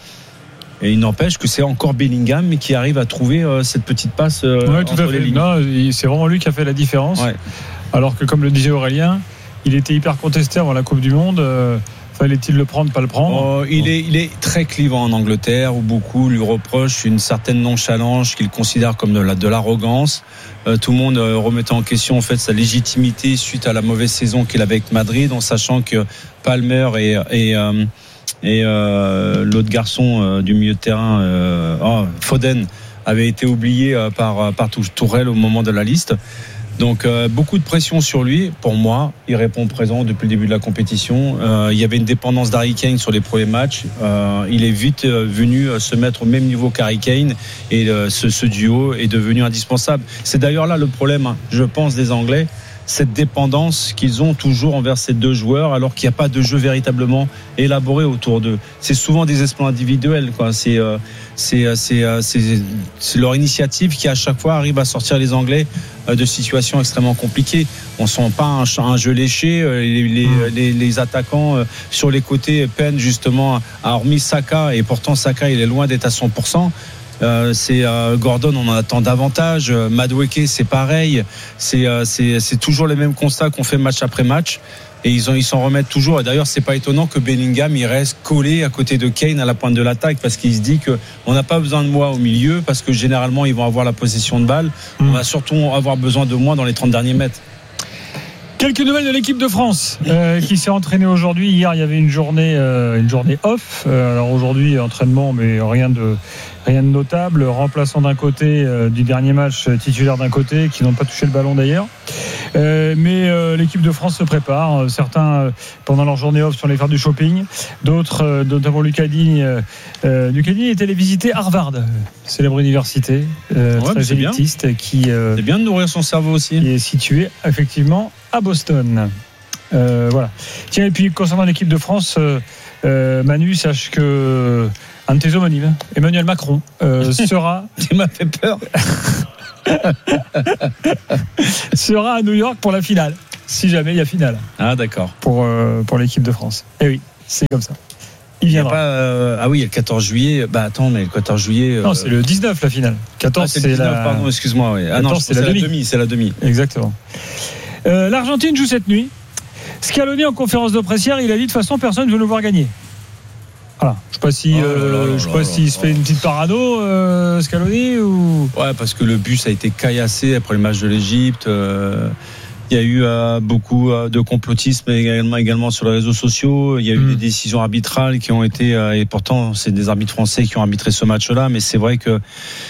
et il n'empêche que c'est encore Bellingham qui arrive à trouver euh, cette petite passe euh, ouais, tout entre à fait. les lignes. Non, c'est vraiment lui qui a fait la différence, ouais. Alors que, comme le disait Aurélien, il était hyper contesté avant la Coupe du Monde. euh, Fallait-il le prendre, pas le prendre? Oh, il, est, il est très clivant en Angleterre, où beaucoup lui reprochent une certaine nonchalance qu'il considère comme de, la, de l'arrogance. Euh, tout le monde euh, remettait en question en fait sa légitimité suite à la mauvaise saison qu'il avait avec Madrid, en sachant que Palmer et, et, euh, et euh, l'autre garçon euh, du milieu de terrain, euh, oh, Foden, avait été oublié euh, par, par Tourelle au moment de la liste. Donc euh, beaucoup de pression sur lui. Pour moi, il répond présent depuis le début de la compétition. Euh, il y avait une dépendance d'Harry Kane sur les premiers matchs. Euh, il est vite euh, venu euh, se mettre au même niveau qu'Harry Kane, et euh, ce, ce duo est devenu indispensable. C'est d'ailleurs là le problème, hein, je pense, des Anglais, cette dépendance qu'ils ont toujours envers ces deux joueurs, alors qu'il n'y a pas de jeu véritablement élaboré autour d'eux. C'est souvent des exploits individuels, quoi. C'est, euh, c'est, c'est, c'est, c'est leur initiative qui à chaque fois arrive à sortir les Anglais de situations extrêmement compliquées. On ne sent pas un, un jeu léché. Les, les, les, les attaquants sur les côtés peinent justement, à hormis Saka, et pourtant Saka il est loin d'être à cent pour cent. Euh, c'est euh, Gordon, on en attend davantage. Madueke, c'est pareil. C'est, euh, c'est, c'est toujours les mêmes constats qu'on fait match après match. et ils, ont, ils s'en remettent toujours. Et d'ailleurs, c'est pas étonnant que Bellingham il reste collé à côté de Kane à la pointe de l'attaque, parce qu'il se dit qu'on n'a pas besoin de moi au milieu, parce que généralement ils vont avoir la possession de balle. Mmh. On va surtout avoir besoin de moi dans les trente derniers mètres. Quelques nouvelles de l'équipe de France euh, qui s'est entraînée aujourd'hui. Hier, il y avait une journée, euh, une journée off. Euh, alors aujourd'hui, entraînement, mais rien de rien de notable. Remplaçant d'un côté euh, du dernier match, titulaire d'un côté, qui n'ont pas touché le ballon d'ailleurs. Euh, mais euh, l'équipe de France se prépare. Certains, euh, pendant leur journée off, sont allés faire du shopping. D'autres, euh, notamment Lucas Digne, euh, Lucas Digne est allé visiter Harvard, célèbre université, euh, ouais, très élitiste, bien. qui euh, c'est bien de nourrir son cerveau aussi. Qui est située effectivement à Boston. Euh, voilà. Tiens, et puis concernant l'équipe de France, euh, euh, Manu, sache que un de tes homonymes, Emmanuel Macron, euh, sera. Tu m'as fait peur. sera à New York pour la finale, si jamais il y a finale. Ah d'accord. Pour euh, pour l'équipe de France. Eh oui, c'est comme ça. Il viendra. Il y a pas, euh, ah oui, il y a le quatorze juillet. Bah attends, mais le quatorze juillet. Euh... Non, c'est le dix-neuf la finale. quatorze, ah, c'est, c'est le dix-neuf, la. Pardon, excuse-moi. Oui. Ah non, c'est, c'est la demi. demi. C'est la demi. Exactement. Euh, L'Argentine joue cette nuit. Scaloni en conférence de presse hier, il a dit de toute façon personne ne veut nous voir gagner. Voilà. Je sais pas si, oh euh, là là je sais pas là s'il là se là fait une petite parano, euh, Scaloni ou. Ouais, parce que le bus a été caillassé après le match de l'Égypte. Euh, il y a eu euh, beaucoup euh, de complotisme également, également sur les réseaux sociaux. Il y a eu mmh. des décisions arbitrales qui ont été euh, et pourtant c'est des arbitres français qui ont arbitré ce match-là, mais c'est vrai que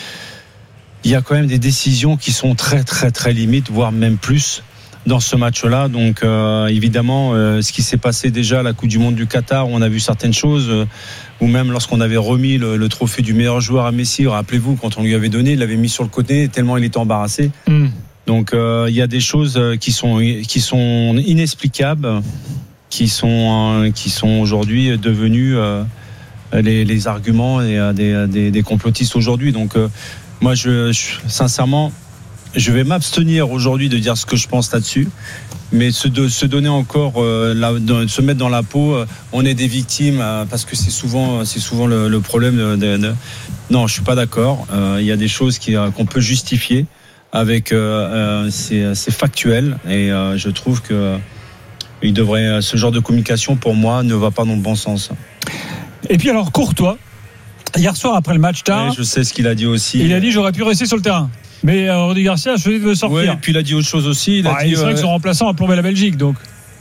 il y a quand même des décisions qui sont très très très limites, voire même plus. Dans ce match-là, donc euh, évidemment, euh, ce qui s'est passé déjà à la Coupe du Monde du Qatar, où on a vu certaines choses, euh, ou même lorsqu'on avait remis le, le trophée du meilleur joueur à Messi, rappelez-vous, quand on lui avait donné, il l'avait mis sur le côté tellement il était embarrassé. Mm. Donc euh, il y a des choses qui sont qui sont inexplicables, qui sont euh, qui sont aujourd'hui devenues euh, les, les arguments des, des, des, des complotistes aujourd'hui. Donc euh, moi, je, je sincèrement. Je vais m'abstenir aujourd'hui de dire ce que je pense là-dessus, mais se, de, se donner encore, euh, la, de, se mettre dans la peau, euh, on est des victimes, euh, parce que c'est souvent, c'est souvent le, le problème. De, de, de... Non, je suis pas d'accord. Il euh, y a des choses qui, euh, qu'on peut justifier avec, euh, euh, c'est, c'est factuel, et euh, je trouve que euh, il devrait, ce genre de communication pour moi ne va pas dans le bon sens. Et puis alors Courtois, hier soir après le match tard, ouais, je sais ce qu'il a dit aussi. Il a dit j'aurais pu rester sur le terrain. Mais euh, Rudy Garcia a choisi de sortir. Oui, et puis il a dit autre chose aussi. Il a ah, dit, c'est vrai euh... que son remplaçant a plombé la Belgique, donc.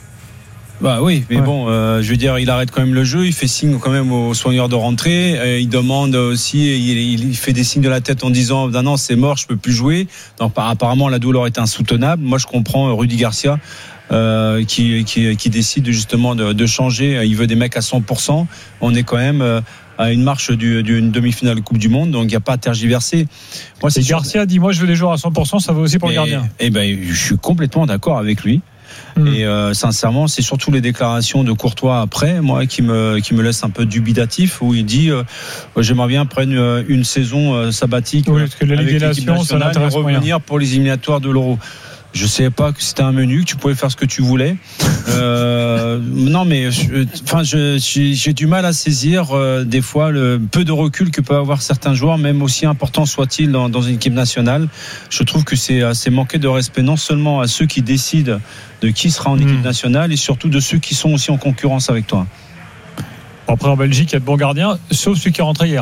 Bah oui, mais ouais. bon, euh, je veux dire, il arrête quand même le jeu, il fait signe quand même aux soigneurs de rentrer, et il demande aussi, il, il fait des signes de la tête en disant non, non, c'est mort, je peux plus jouer. Donc apparemment la douleur est insoutenable. Moi, je comprends Rudy Garcia. Euh, qui, qui, qui décide justement de, de changer. Il veut des mecs à cent pour cent. On est quand même euh, à une marche du, d'une demi-finale de Coupe du Monde, donc il n'y a pas à tergiverser. Moi, c'est Garcia dit moi je veux des joueurs à cent pour cent, ça vaut aussi pour et, le gardien. Eh ben, je suis complètement d'accord avec lui. Mmh. Et euh, sincèrement, c'est surtout les déclarations de Courtois après, moi, qui me qui me laissent un peu dubitatif, où il dit euh, j'aimerais bien prendre une saison euh, sabbatique oui, parce que la avec l'équipe nationale et revenir moyen. Pour les éliminatoires de l'Euro. Je savais pas que c'était un menu, que tu pouvais faire ce que tu voulais. Euh, non, mais enfin, je, j'ai, j'ai du mal à saisir euh, des fois le peu de recul que peuvent avoir certains joueurs, même aussi importants soient-ils dans, dans une équipe nationale. Je trouve que c'est assez manquer de respect non seulement à ceux qui décident de qui sera en mmh. équipe nationale, et surtout de ceux qui sont aussi en concurrence avec toi. Après, en Belgique, il y a de bons gardiens, sauf celui qui est rentré hier.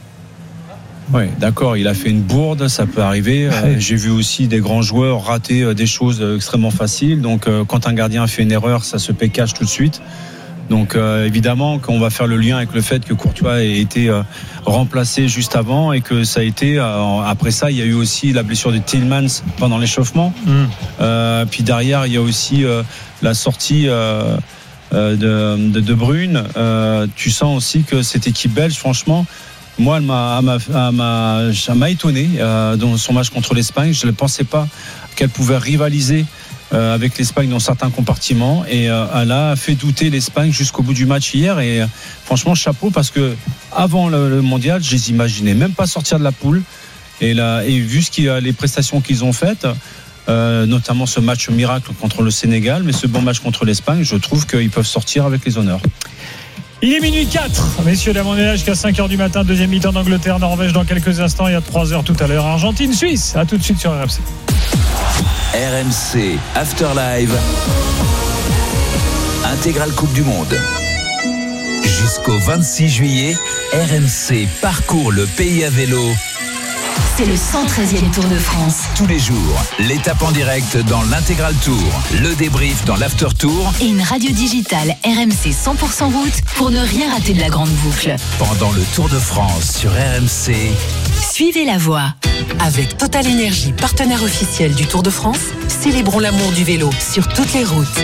Oui, d'accord, il a fait une bourde, ça peut arriver. Euh, j'ai vu aussi des grands joueurs rater euh, des choses euh, extrêmement faciles. Donc, euh, quand un gardien fait une erreur, ça se paie cash tout de suite. Donc, euh, évidemment, qu'on va faire le lien avec le fait que Courtois ait été euh, remplacé juste avant, et que ça a été. Euh, après ça, il y a eu aussi la blessure de Tielemans pendant l'échauffement. Mm. Euh, puis derrière, il y a aussi euh, la sortie. Euh, de, de De Bruyne. Euh, tu sens aussi que cette équipe belge, franchement. Moi, elle m'a, elle m'a, elle m'a, elle m'a étonné euh, dans son match contre l'Espagne. Je ne pensais pas qu'elle pouvait rivaliser euh, avec l'Espagne dans certains compartiments. Et euh, elle a fait douter l'Espagne jusqu'au bout du match hier. Et euh, franchement, chapeau, parce que avant le, le mondial, je les imaginais même pas sortir de la poule. Et, là, et vu ce qui, les prestations qu'ils ont faites, euh, notamment ce match miracle contre le Sénégal, mais ce bon match contre l'Espagne, je trouve qu'ils peuvent sortir avec les honneurs. Il est minuit quatre, messieurs, dames, on est là jusqu'à cinq heures du matin, deuxième mi-temps d'Angleterre, Norvège dans quelques instants, il y a trois heures tout à l'heure, Argentine, Suisse, à tout de suite sur R M C. R M C After Live. intégrale Coupe du Monde. Jusqu'au vingt-six juillet, R M C parcourt le pays à vélo. C'est le cent treizième Tour de France. Tous les jours, l'étape en direct dans l'intégral Tour, le débrief dans l'after Tour et une radio digitale R M C cent pour cent route pour ne rien rater de la grande boucle. Pendant le Tour de France sur R M C, suivez la voie. Avec Total Énergie, partenaire officiel du Tour de France, célébrons l'amour du vélo sur toutes les routes.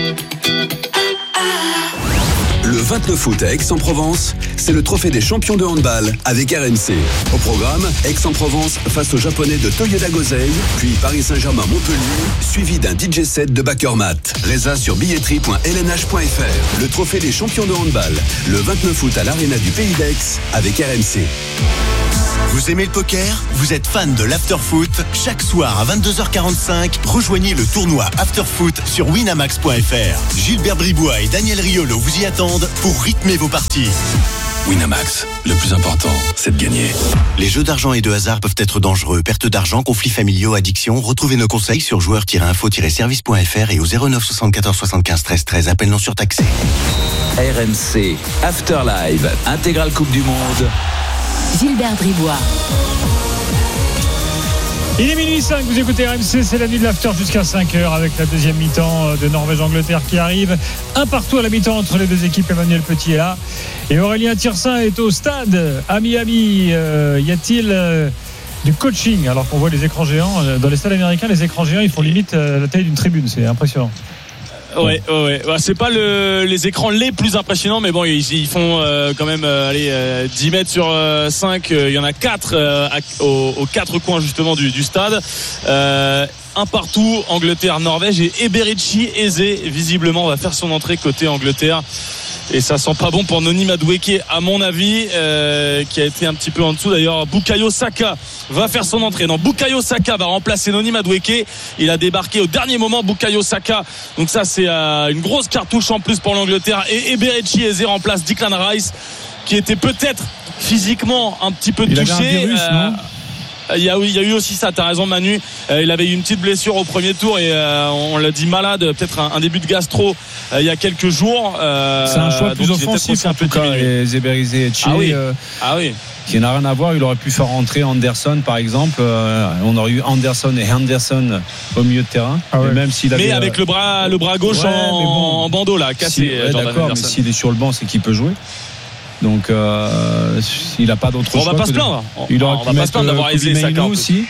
Le vingt-neuf août à Aix-en-Provence, c'est le trophée des champions de handball avec R M C. Au programme, Aix-en-Provence face aux Japonais de Toyoda Gosei, puis Paris Saint-Germain-Montpellier, suivi d'un D J set de Bakermat. Résa sur billetterie point l n h point f r. Le trophée des champions de handball, le vingt-neuf août à l'Arena du Pays d'Aix avec R M C. Vous aimez le poker ? Vous êtes fan de l'afterfoot ? Chaque soir à vingt-deux heures quarante-cinq, rejoignez le tournoi Afterfoot sur winamax point f r. Gilbert Bribois et Daniel Riolo vous y attendent pour rythmer vos parties. Winamax, le plus important, c'est de gagner. Les jeux d'argent et de hasard peuvent être dangereux. Perte d'argent, conflits familiaux, addiction. Retrouvez nos conseils sur joueurs tiret info tiret service point f r et au zéro neuf soixante-quatorze soixante-quinze treize treize. Appel non surtaxé. R M C After Live, intégrale Coupe du Monde. Gilbert Bribois. Il est minuit cinq, vous écoutez R M C, c'est la nuit de l'after jusqu'à cinq heures avec la deuxième mi-temps de Norvège-Angleterre qui arrive. Un partout à la mi-temps entre les deux équipes. Emmanuel Petit est là et Aurélien Tirsin est au stade à Miami. Euh, y a-t-il euh, du coaching alors qu'on voit les écrans géants dans les stades américains? Les écrans géants, ils font limite euh, la taille d'une tribune, c'est impressionnant. Ouais, ouais, ouais. Bah, c'est pas le, les écrans les plus impressionnants, mais bon, ils, ils font euh, quand même euh, allez, euh, dix mètres sur euh, cinq. Il y en a quatre euh, aux, aux quatre coins justement du, du stade. Euh, un partout, Angleterre-Norvège, et Eberechi Eze visiblement va faire son entrée côté Angleterre. Et ça sent pas bon pour Noni Madueke à mon avis, euh, qui a été un petit peu en dessous. D'ailleurs, Bukayo Saka va faire son entrée. Non, Bukayo Saka va remplacer Noni Madueke. Il a débarqué au dernier moment, Bukayo Saka. Donc ça, c'est euh, une grosse cartouche en plus pour l'Angleterre. Et Eberechi Eze remplace Declan Rice, qui était peut-être physiquement un petit peu il touché. Avait un virus, euh, non Il y, a, il y a eu aussi ça, t'as raison Manu, euh, il avait eu une petite blessure au premier tour et euh, on l'a dit malade, peut-être un, un début de gastro euh, il y a quelques jours. euh, C'est un choix plus offensif en tout cas, les Eberechi ah oui. euh, ah oui qui n'a rien à voir. Il aurait pu faire rentrer Anderson par exemple, euh, on aurait eu Anderson et Henderson au milieu de terrain, ah ouais. même s'il avait, mais avec euh... le bras le bras gauche ouais, en, bon, en bandeau là cassé. Si, ouais, d'accord, Anderson. Mais s'il est sur le banc c'est qu'il peut jouer. Donc euh, il n'a pas d'autre on choix. Va pas se plaindre. Il aurait on va pas se plaindre d'avoir aisé Saka aussi.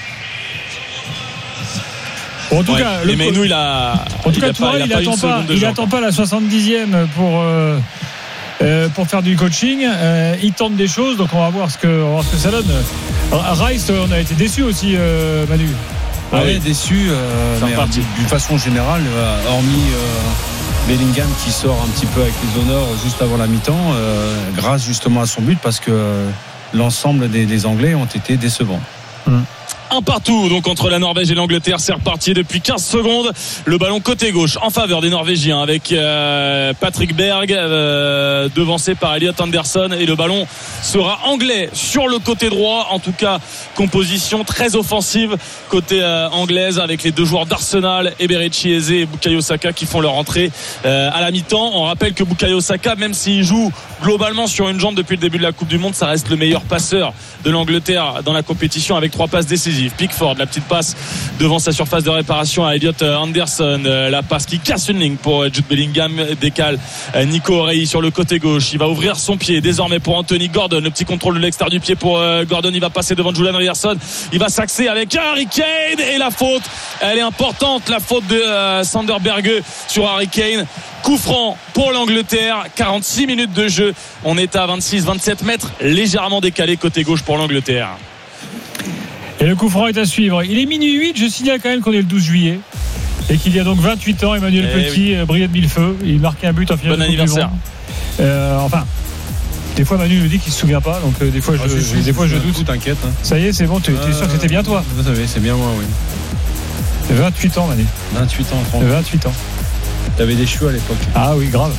Bon, en tout ouais, cas, le Menou, il a. En tout cas, il, il, il attend pas. Il attend pas la soixante-dixième pour euh, euh, pour faire du coaching. Euh, il tente des choses, donc on va voir ce que on va voir ce que ça donne. Rice, on a été déçus aussi, euh, Manu. Ah oui, déçu. Euh, mais d'une façon générale, euh, hormis. Euh, Bellingham qui sort un petit peu avec les honneurs juste avant la mi-temps, euh, grâce justement à son but, parce que euh, l'ensemble des, des Anglais ont été décevants. Mmh. Un partout donc entre la Norvège et l'Angleterre, c'est reparti depuis quinze secondes. Le ballon côté gauche en faveur des Norvégiens avec euh, Patrick Berg euh, devancé par Elliot Anderson, et le ballon sera anglais sur le côté droit. En tout cas, composition très offensive côté euh, anglaise avec les deux joueurs d'Arsenal, Eberechi Eze et Bukayo Saka, qui font leur entrée euh, à la mi-temps. On rappelle que Bukayo Saka, même s'il joue globalement sur une jambe depuis le début de la Coupe du Monde, ça reste le meilleur passeur de l'Angleterre dans la compétition avec trois passes décisives. Pickford, la petite passe devant sa surface de réparation à Elliot Anderson, la passe qui casse une ligne pour Jude Bellingham, décale Nico Orei sur le côté gauche. Il va ouvrir son pied désormais pour Anthony Gordon, le petit contrôle de l'extérieur du pied pour Gordon. Il va passer devant Julian Henderson, il va s'axer avec Harry Kane, et la faute, elle est importante, la faute de euh, Sander Berge sur Harry Kane. Coup franc pour l'Angleterre, quarante-six minutes de jeu, on est à vingt-six vingt-sept mètres, légèrement décalé côté gauche pour l'Angleterre. Et le coup franc est à suivre. Il est minuit huit, je signale quand même qu'on est le douze juillet et qu'il y a donc vingt-huit ans, Emmanuel eh Petit oui. brillait de mille feux. Il marquait un but en finale. Bon anniversaire. Euh, enfin, des fois Manu me dit qu'il se souvient pas, donc euh, des fois je, ah, je, je, des fois je doute. T'inquiète. Hein. Ça y est, c'est bon. Tu es euh, sûr que c'était bien toi? Vous savez, c'est bien moi, oui. vingt-huit ans, Manu. vingt-huit ans, Franck. vingt-huit ans. T'avais des cheveux à l'époque. Ah oui, grave.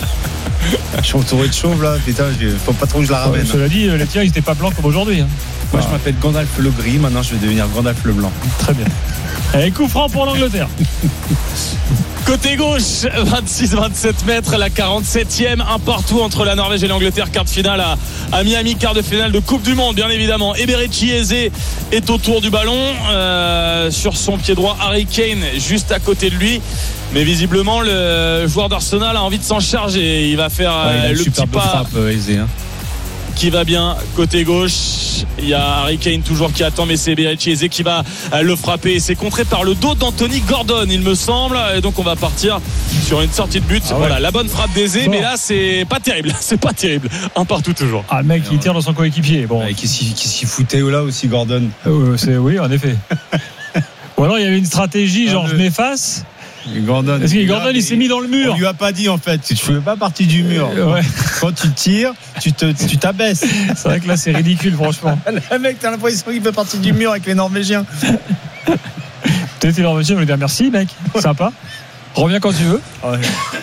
Je suis entouré de chauves là, putain, faut pas trop que je la ramène. Ouais, cela dit, les tiens ils étaient pas blancs comme aujourd'hui. Hein. Moi, je m'appelle Gandalf le gris. Maintenant, je vais devenir Gandalf le blanc. Très bien. Et coup franc pour l'Angleterre. Côté gauche, vingt-six vingt-sept mètres, la quarante-septième, un partout entre la Norvège et l'Angleterre, quart de finale à, à Miami, quart de finale de Coupe du Monde, bien évidemment. Eberechi Eze est autour du ballon, euh, sur son pied droit, Harry Kane juste à côté de lui. Mais visiblement, le joueur d'Arsenal a envie de s'en charger. Il va faire ouais, il a le petit pas. Frappe, Eze, hein. Qui va bien côté gauche. Il y a Harry Kane toujours qui attend, mais c'est Eberechi Eze qui va le frapper. C'est contré par le dos d'Anthony Gordon, il me semble. Et donc on va partir sur une sortie de but. Ah ouais. Voilà, la bonne frappe d'Eze, bon. Mais là c'est pas terrible. C'est pas terrible. Un partout toujours. Ah, le mec il tire dans son coéquipier. Bon. Ouais, qui s'y, qui s'y foutait là aussi, Gordon. Euh, c'est, oui, en effet. Ou alors il y avait une stratégie, genre je m'efface. Gordon, Parce que Gordon il s'est mis dans le mur. On lui a pas dit en fait, tu ne fais pas partie du mur. Ouais. Quand tu tires, tu, te, tu t'abaisses. C'est vrai que là c'est ridicule franchement. Le mec, t'as l'impression qu'il fait partie du mur avec les Norvégiens. Peut-être les Norvégiens vont lui dire merci mec, sympa. Reviens quand tu veux. Ouais.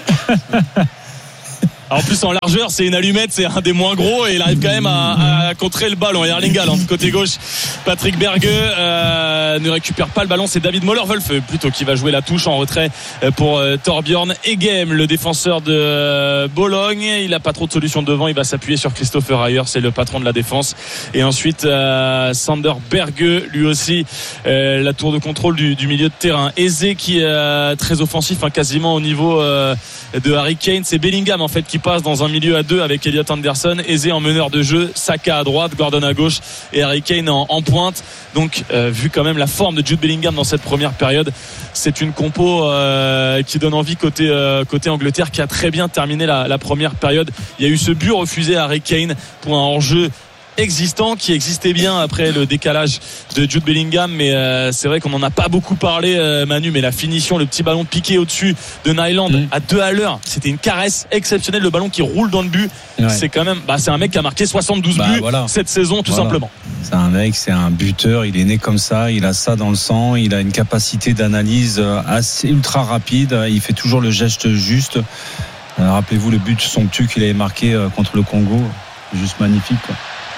En plus en largeur c'est une allumette, c'est un des moins gros et il arrive quand même à, à contrer le ballon. Et Erling Haaland côté gauche, Patrick Berge euh, ne récupère pas le ballon, c'est David Moller-Wölfe plutôt qui va jouer la touche en retrait pour euh, Torbjørn Egem, le défenseur de euh, Bologne. Il n'a pas trop de solutions devant, il va s'appuyer sur Christopher Ayer, c'est le patron de la défense. Et ensuite euh, Sander Berge, lui aussi euh, la tour de contrôle du, du milieu de terrain. Eze qui est euh, très offensif, hein, quasiment au niveau euh, de Harry Kane. C'est Bellingham en fait qui passe dans un milieu à deux avec Elliot Anderson, Eze en meneur de jeu, Saka à droite, Gordon à gauche et Harry Kane en, en pointe. Donc euh, vu quand même la forme de Jude Bellingham dans cette première période, c'est une compo euh, qui donne envie côté, euh, côté Angleterre, qui a très bien terminé la, la première période. Il y a eu ce but refusé à Harry Kane pour un hors-jeu existant qui existait bien après le décalage de Jude Bellingham, mais euh, c'est vrai qu'on n'en a pas beaucoup parlé, euh, Manu, mais la finition, le petit ballon piqué au-dessus de Nyland mmh. à deux à l'heure, c'était une caresse exceptionnelle, le ballon qui roule dans le but. Ouais. C'est quand même, bah, c'est un mec qui a marqué soixante-douze bah, buts voilà. cette saison tout voilà. simplement. C'est un mec, c'est un buteur, il est né comme ça, il a ça dans le sang, il a une capacité d'analyse assez ultra rapide, il fait toujours le geste juste. Alors, rappelez-vous le but somptueux qu'il avait marqué contre le Congo, juste magnifique quoi.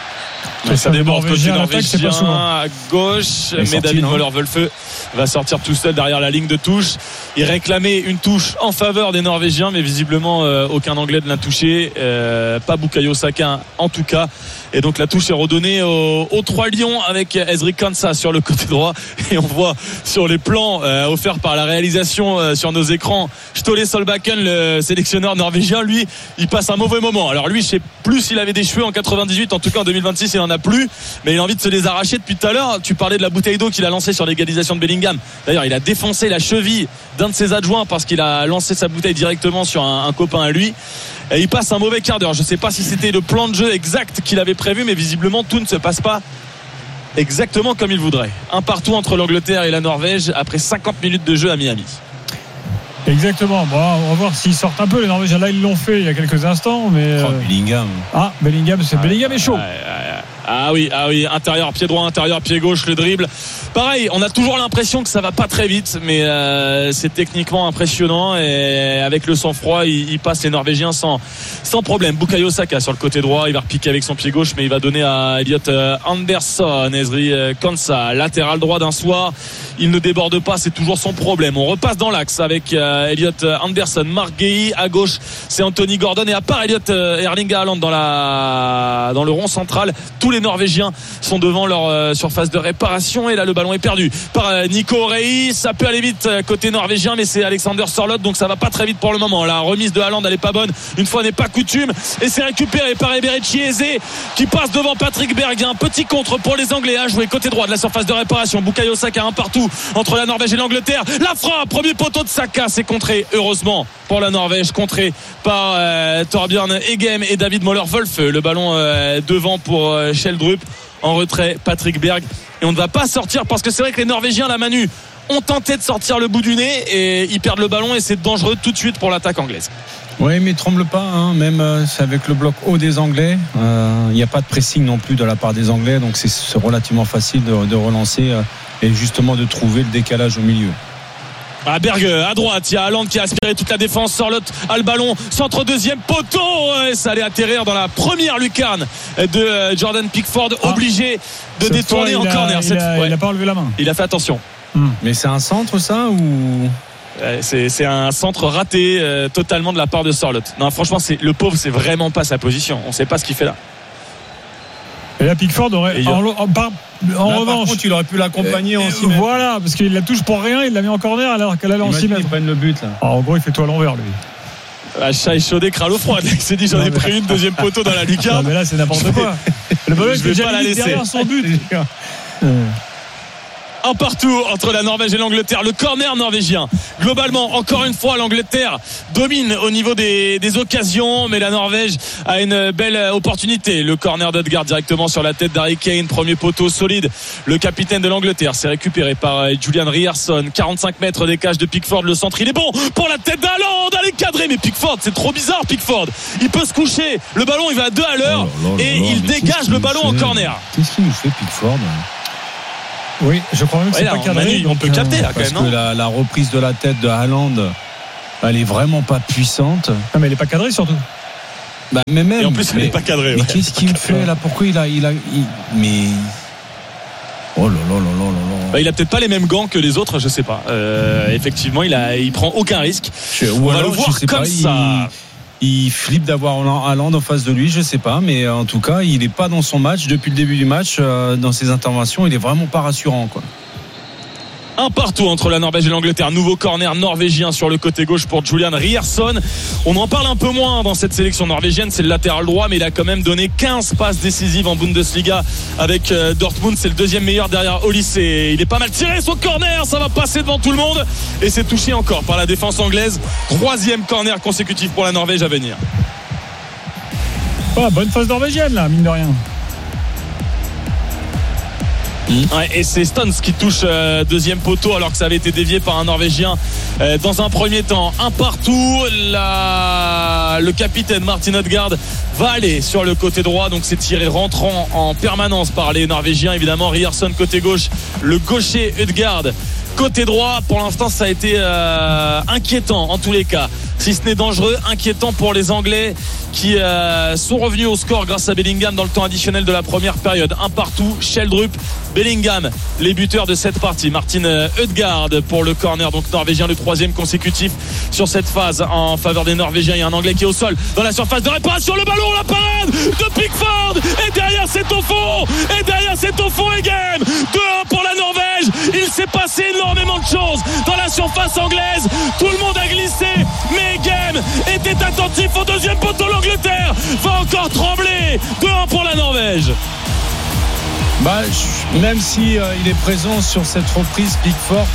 Mais ça déborde côté norvégien à gauche, mais David Moller-Wölfe va sortir tout seul derrière la ligne de touche. Il réclamait une touche en faveur des Norvégiens, mais visiblement euh, aucun Anglais ne l'a touché, euh, pas Bukayo Saka en tout cas. Et donc la touche est redonnée aux, aux trois Lions avec Ezri Konsa sur le côté droit. Et on voit sur les plans euh, offerts par la réalisation euh, sur nos écrans, Ståle Solbakken, le sélectionneur norvégien, lui, il passe un mauvais moment. Alors lui, je sais plus s'il avait des cheveux en quatre-vingt-dix-huit, en tout cas en deux mille vingt-six, il en a plus, mais il a envie de se les arracher depuis tout à l'heure. Tu parlais de la bouteille d'eau qu'il a lancée sur l'égalisation de Bellingham. D'ailleurs, il a défoncé la cheville d'un de ses adjoints parce qu'il a lancé sa bouteille directement sur un, un copain à lui. Et il passe un mauvais quart d'heure. Je ne sais pas si c'était le plan de jeu exact qu'il avait prévu, mais visiblement tout ne se passe pas exactement comme il voudrait. Un partout entre l'Angleterre et la Norvège après cinquante minutes de jeu à Miami. Exactement. Bon, on va voir s'ils sortent un peu les Norvégiens. Là, ils l'ont fait il y a quelques instants, mais oh, Bellingham. Ah, Bellingham, c'est ah, Bellingham est chaud. Ah, ah, ah oui, ah oui, intérieur pied droit, intérieur pied gauche, le dribble. Pareil, on a toujours l'impression que ça va pas très vite, mais euh, c'est techniquement impressionnant et avec le sang-froid, il, il passe les Norvégiens sans sans problème. Bukayo Saka sur le côté droit, il va repiquer avec son pied gauche, mais il va donner à Elliot Anderson, Ezri Konsa, latéral droit d'un soir. Il ne déborde pas, c'est toujours son problème. On repasse dans l'axe avec euh, Elliot Anderson, Mark Guéhi à gauche, c'est Anthony Gordon et à part Elliot euh, Erling Haaland dans la dans le rond central, tous les Norvégiens sont devant leur euh, surface de réparation et là le ballon est perdu par euh, Nico Orei. Ça peut aller vite euh, côté norvégien, mais c'est Alexander Sørloth, donc ça va pas très vite pour le moment. La remise de Haaland elle est pas bonne, une fois n'est pas coutume, et c'est récupéré par Eberechi Eze qui passe devant Patrick Berg. Un petit contre pour les Anglais à jouer côté droit de la surface de réparation. Bukayo Saka un partout entre la Norvège et l'Angleterre. La frappe, premier poteau de Saka, c'est contré heureusement pour la Norvège, contré par euh, Torbjørn Egem et David Moller-Wölfe. Le ballon euh, devant pour euh, Schjelderup, en retrait Patrick Berg, et on ne va pas sortir parce que c'est vrai que les Norvégiens, la Manu, ont tenté de sortir le bout du nez et ils perdent le ballon et c'est dangereux tout de suite pour l'attaque anglaise. Oui, mais tremble pas, hein. Même euh, avec le bloc haut des Anglais, il euh, n'y a pas de pressing non plus de la part des Anglais, donc c'est, c'est relativement facile de, de relancer euh, et justement de trouver le décalage au milieu. À Berg à droite, il y a Haaland qui a aspiré toute la défense. Sorloth a le ballon, centre deuxième poteau, et ça allait atterrir dans la première lucarne de Jordan Pickford, obligé de Cette détourner fois, en il a- corner. il Cette a- fois, il a pas enlevé la main. il a fait attention. Mais c'est un centre ça ou C'est, c'est un centre raté euh, totalement de la part de Sorloth. Non, franchement, c'est, le pauvre, c'est vraiment pas sa position. On sait pas ce qu'il fait là. Et là, Pickford aurait. Et En, en, en, par- en Là, revanche. par contre, il aurait pu l'accompagner en euh, six mètres. Voilà, parce qu'il la touche pour rien, il l'a mis en corner alors qu'elle allait en six Imagine mètres. qu'ils prennent le but là. Ah, en gros, il fait tout à l'envers, lui. Ah, chat échaudé, crâne au froid. Il s'est dit, j'en Non, ai mais- pris une, deuxième poteau dans la lucarne. Non, mais là, c'est n'importe quoi. Le ballon, Je il vais était pas déjà la limite laisser. derrière son but. Euh. Un partout entre la Norvège et l'Angleterre. Le corner norvégien. Globalement, encore une fois, l'Angleterre domine au niveau des, des occasions, mais la Norvège a une belle opportunité. Le corner d'Ødegaard directement sur la tête d'Harry Kane. Premier poteau solide. Le capitaine de l'Angleterre s'est récupéré par Julian Ryerson. quarante-cinq mètres des cages de Pickford. Le centre, il est bon pour la tête d'Haaland. Elle est cadrée, mais Pickford, c'est trop bizarre, Pickford. Il peut se coucher. Le ballon, il va à deux à l'heure Oh là là et là là, il mais dégage qu'est-ce le qu'il ballon nous en fait corner. Qu'est-ce qu'il nous fait Pickford? Oui, je crois même que Ouais, c'est là, pas on- cadré. Manu, on peut donc, capter là quand Parce même, non que la, la reprise de la tête de Haaland, elle est vraiment pas puissante. Non, mais elle est pas cadrée surtout. Bah, mais même. Et en plus, elle mais, n'est pas cadrée. mais ouais. qu'est-ce qu'il fait là? Pourquoi il a, il a, il- mais. Oh là là là là là là. Bah, il a peut-être pas les mêmes gants que les autres, je sais pas. Euh, effectivement, il a, il prend aucun risque. Je- On ou va alors, le voir je sais comme pas, ça. Il, il flippe d'avoir Haaland en face de lui, je sais pas, mais en tout cas, il est pas dans son match depuis le début du match. euh, dans ses interventions, il est vraiment pas rassurant, quoi. Un partout entre la Norvège et l'Angleterre. Nouveau corner norvégien sur le côté gauche pour Julian Ryerson. On en parle un peu moins dans cette sélection norvégienne. C'est le latéral droit, mais il a quand même donné quinze passes décisives en Bundesliga avec euh, Dortmund. C'est le deuxième meilleur derrière Olise. Il est pas mal tiré son corner. Ça va passer devant tout le monde. Et c'est touché encore par la défense anglaise. Troisième corner consécutif pour la Norvège à venir. Ah, bonne phase norvégienne là, mine de rien. Ouais, et c'est Stones qui touche euh, deuxième poteau alors que ça avait été dévié par un Norvégien euh, dans un premier temps. Un partout. La... Le capitaine Martin Ødegaard va aller sur le côté droit, donc c'est tiré rentrant en permanence par les Norvégiens. Évidemment, Ryerson côté gauche, le gaucher Ødegaard côté droit. Pour l'instant, ça a été euh, inquiétant en tous les cas, si ce n'est dangereux, inquiétant pour les Anglais qui euh, sont revenus au score grâce à Bellingham dans le temps additionnel de la première période. Un partout, Sheldrup, Bellingham, les buteurs de cette partie. Martin Ødegaard pour le corner, donc norvégien, le troisième consécutif sur cette phase en faveur des Norvégiens. Il y a un Anglais qui est au sol dans la surface de réparation, le ballon, la parade de Pickford, et derrière c'est au fond, et derrière c'est au fond, et game deux un pour la Norvège. Il s'est passé énormément de choses dans la surface anglaise, tout le monde a glissé, mais Game était attentif au deuxième poteau. L'Angleterre va encore trembler. deux un pour la Norvège. Bah, je- même si euh, il est présent sur cette reprise Pickford,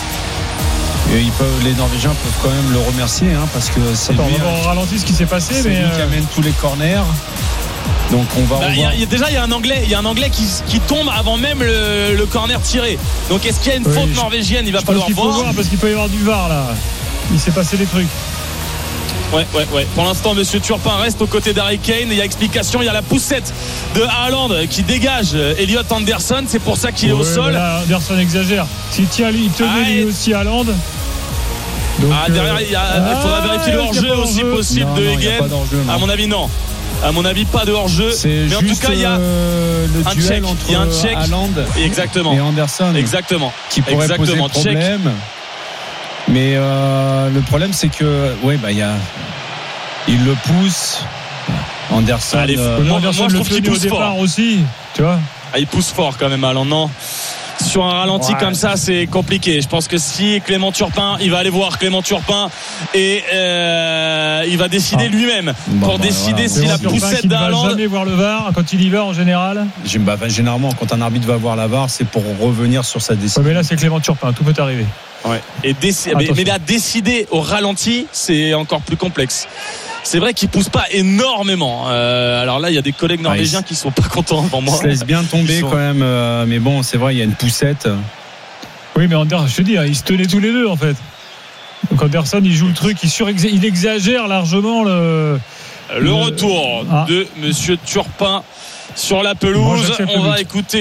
et ils peuvent, les Norvégiens peuvent quand même le remercier, hein, parce que c'est Attends, lui, on va voir hein, au ralenti ce qui s'est passé, c'est mais. lui qui euh, amène tous les corners. Donc on va Bah, il y revoir. a- il y a- déjà il y a un Anglais, il y a un Anglais qui, qui tombe avant même le, le corner tiré. Donc est-ce qu'il y a une Oui, faute je- norvégienne? Il va je pense falloir qu'il faut voir. voir parce qu'il peut y avoir du V A R là. Il s'est passé des trucs. Ouais, ouais, ouais. Pour l'instant, Monsieur Turpin reste aux côtés d'Harry Kane. Il y a explication, il y a la poussette de Haaland qui dégage Elliot Anderson. C'est pour ça qu'il est au Ouais, sol. mais là, Anderson exagère. S'il tient, il tenait Ah, lui et- aussi à Haaland. Donc, Ah, derrière, il, y a- il faudra ah, vérifier le il y a hors-jeu pas aussi hors-jeu. possible Non, de non, il y a Egan. pas d'enjeu, non. À mon avis, non. À mon avis, pas de hors-jeu. C'est Mais en tout juste cas, il y a euh, le un duel check. entre Il y a un check. Haaland Exactement. et Anderson Exactement. qui pourrait Exactement. poser Check. problème. Mais euh, le problème, c'est que ouais, bah il y a, il le pousse. Anderson. Allez, euh, moi, Anderson moi, je le trouve qu'il tenait au pousse départ fort. aussi. Tu vois. Ah, il pousse fort quand même, Haaland. Non. Sur un ralenti Ouais. comme ça, c'est compliqué. Je pense que si Clément Turpin, il va aller voir Clément Turpin et euh, il va décider Ah. lui-même Bon, pour bah, décider voilà. si la Turpin poussette qui ne va d'Haaland. jamais voir le V A R quand il y va en général. j'aime- bah, généralement, quand un arbitre va voir la V A R, c'est pour revenir sur sa Ouais, décision. mais là, c'est Clément Turpin. Tout peut arriver. Ouais. Et déci- mais, mais là, décider au ralenti, c'est encore plus complexe. C'est vrai qu'il pousse pas énormément. Euh, alors là, il y a des collègues norvégiens Ah, il qui sont pas contents devant moi. Il se laisse bien tomber Ils sont- quand même, euh, mais bon, c'est vrai, il y a une poussette. Oui, mais Anderson, je te dis, hein, ils se tenaient tous les deux en fait. Donc Anderson, il joue le truc, il, surexa- il exagère largement le. Le Le- retour Ah. de Monsieur Turpin sur la Moi, pelouse. j'accepte On le va but. écouter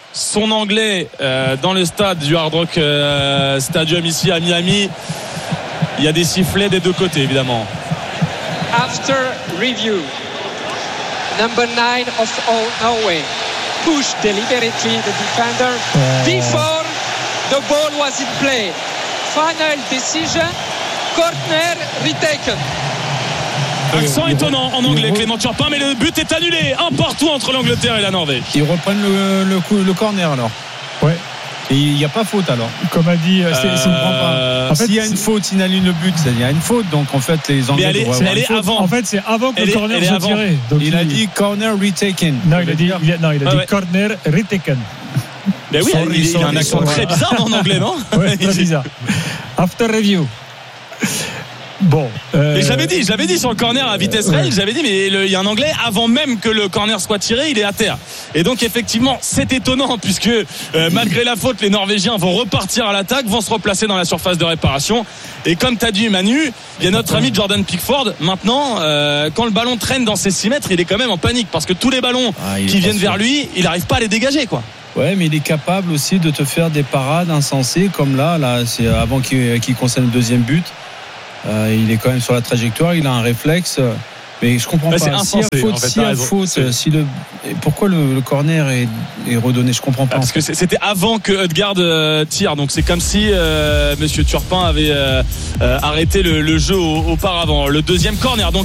son anglais euh, dans le stade du Hard Rock euh, Stadium ici à Miami. Il y a des sifflets des deux côtés évidemment. After review, number nine of Norway pushed deliberately the defender before the ball was in play. Final decision, corner retaken. Accent étonnant en anglais, Clément Turpin, mais le but est annulé. Un partout entre l'Angleterre et la Norvège. Ils reprennent le, le, coup, le corner alors. Ouais. Et il n'y a pas faute alors. Comme a dit, c'est, euh, c'est, pas. En fait, s'il y a une faute, il annule le but. Il y a une faute, donc en fait, les Anglais. Mais elle est, elle est avant. En fait, c'est avant que elle le corner est, soit tiré. Donc il, il a dit corner retaken. Non, il a dit, il a, non, il a ah dit ouais. corner retaken. Mais oui, sorry, il, sorry, il a un accent sorry. très bizarre en anglais, non? Ouais, très bizarre. After review. Bon. Euh... Mais je l'avais dit, je l'avais dit sur le corner à vitesse ouais. réelle, j'avais dit, mais le, il y a un anglais, avant même que le corner soit tiré, il est à terre. Et donc, effectivement, c'est étonnant, puisque euh, malgré la faute, les Norvégiens vont repartir à l'attaque, vont se replacer dans la surface de réparation. Et comme tu as dit, Manu, il y a notre ami Jordan Pickford. Maintenant, euh, quand le ballon traîne dans ses six mètres, il est quand même en panique, parce que tous les ballons ah, qui viennent vers lui, il n'arrive pas à les dégager, quoi. Ouais, mais il est capable aussi de te faire des parades insensées, comme là, là, c'est avant qu'il, qu'il concerne le deuxième but. Euh, il est quand même sur la trajectoire, il a un réflexe, mais je comprends bah, pas. S'il y a faute, s'il y a faute, si le, pourquoi le, le corner est, est redonné, je comprends pas. Parce que c'était avant que Ødegaard euh, tire, donc c'est comme si euh, Monsieur Turpin avait euh, euh, arrêté le, le jeu au, auparavant. Le deuxième corner, donc.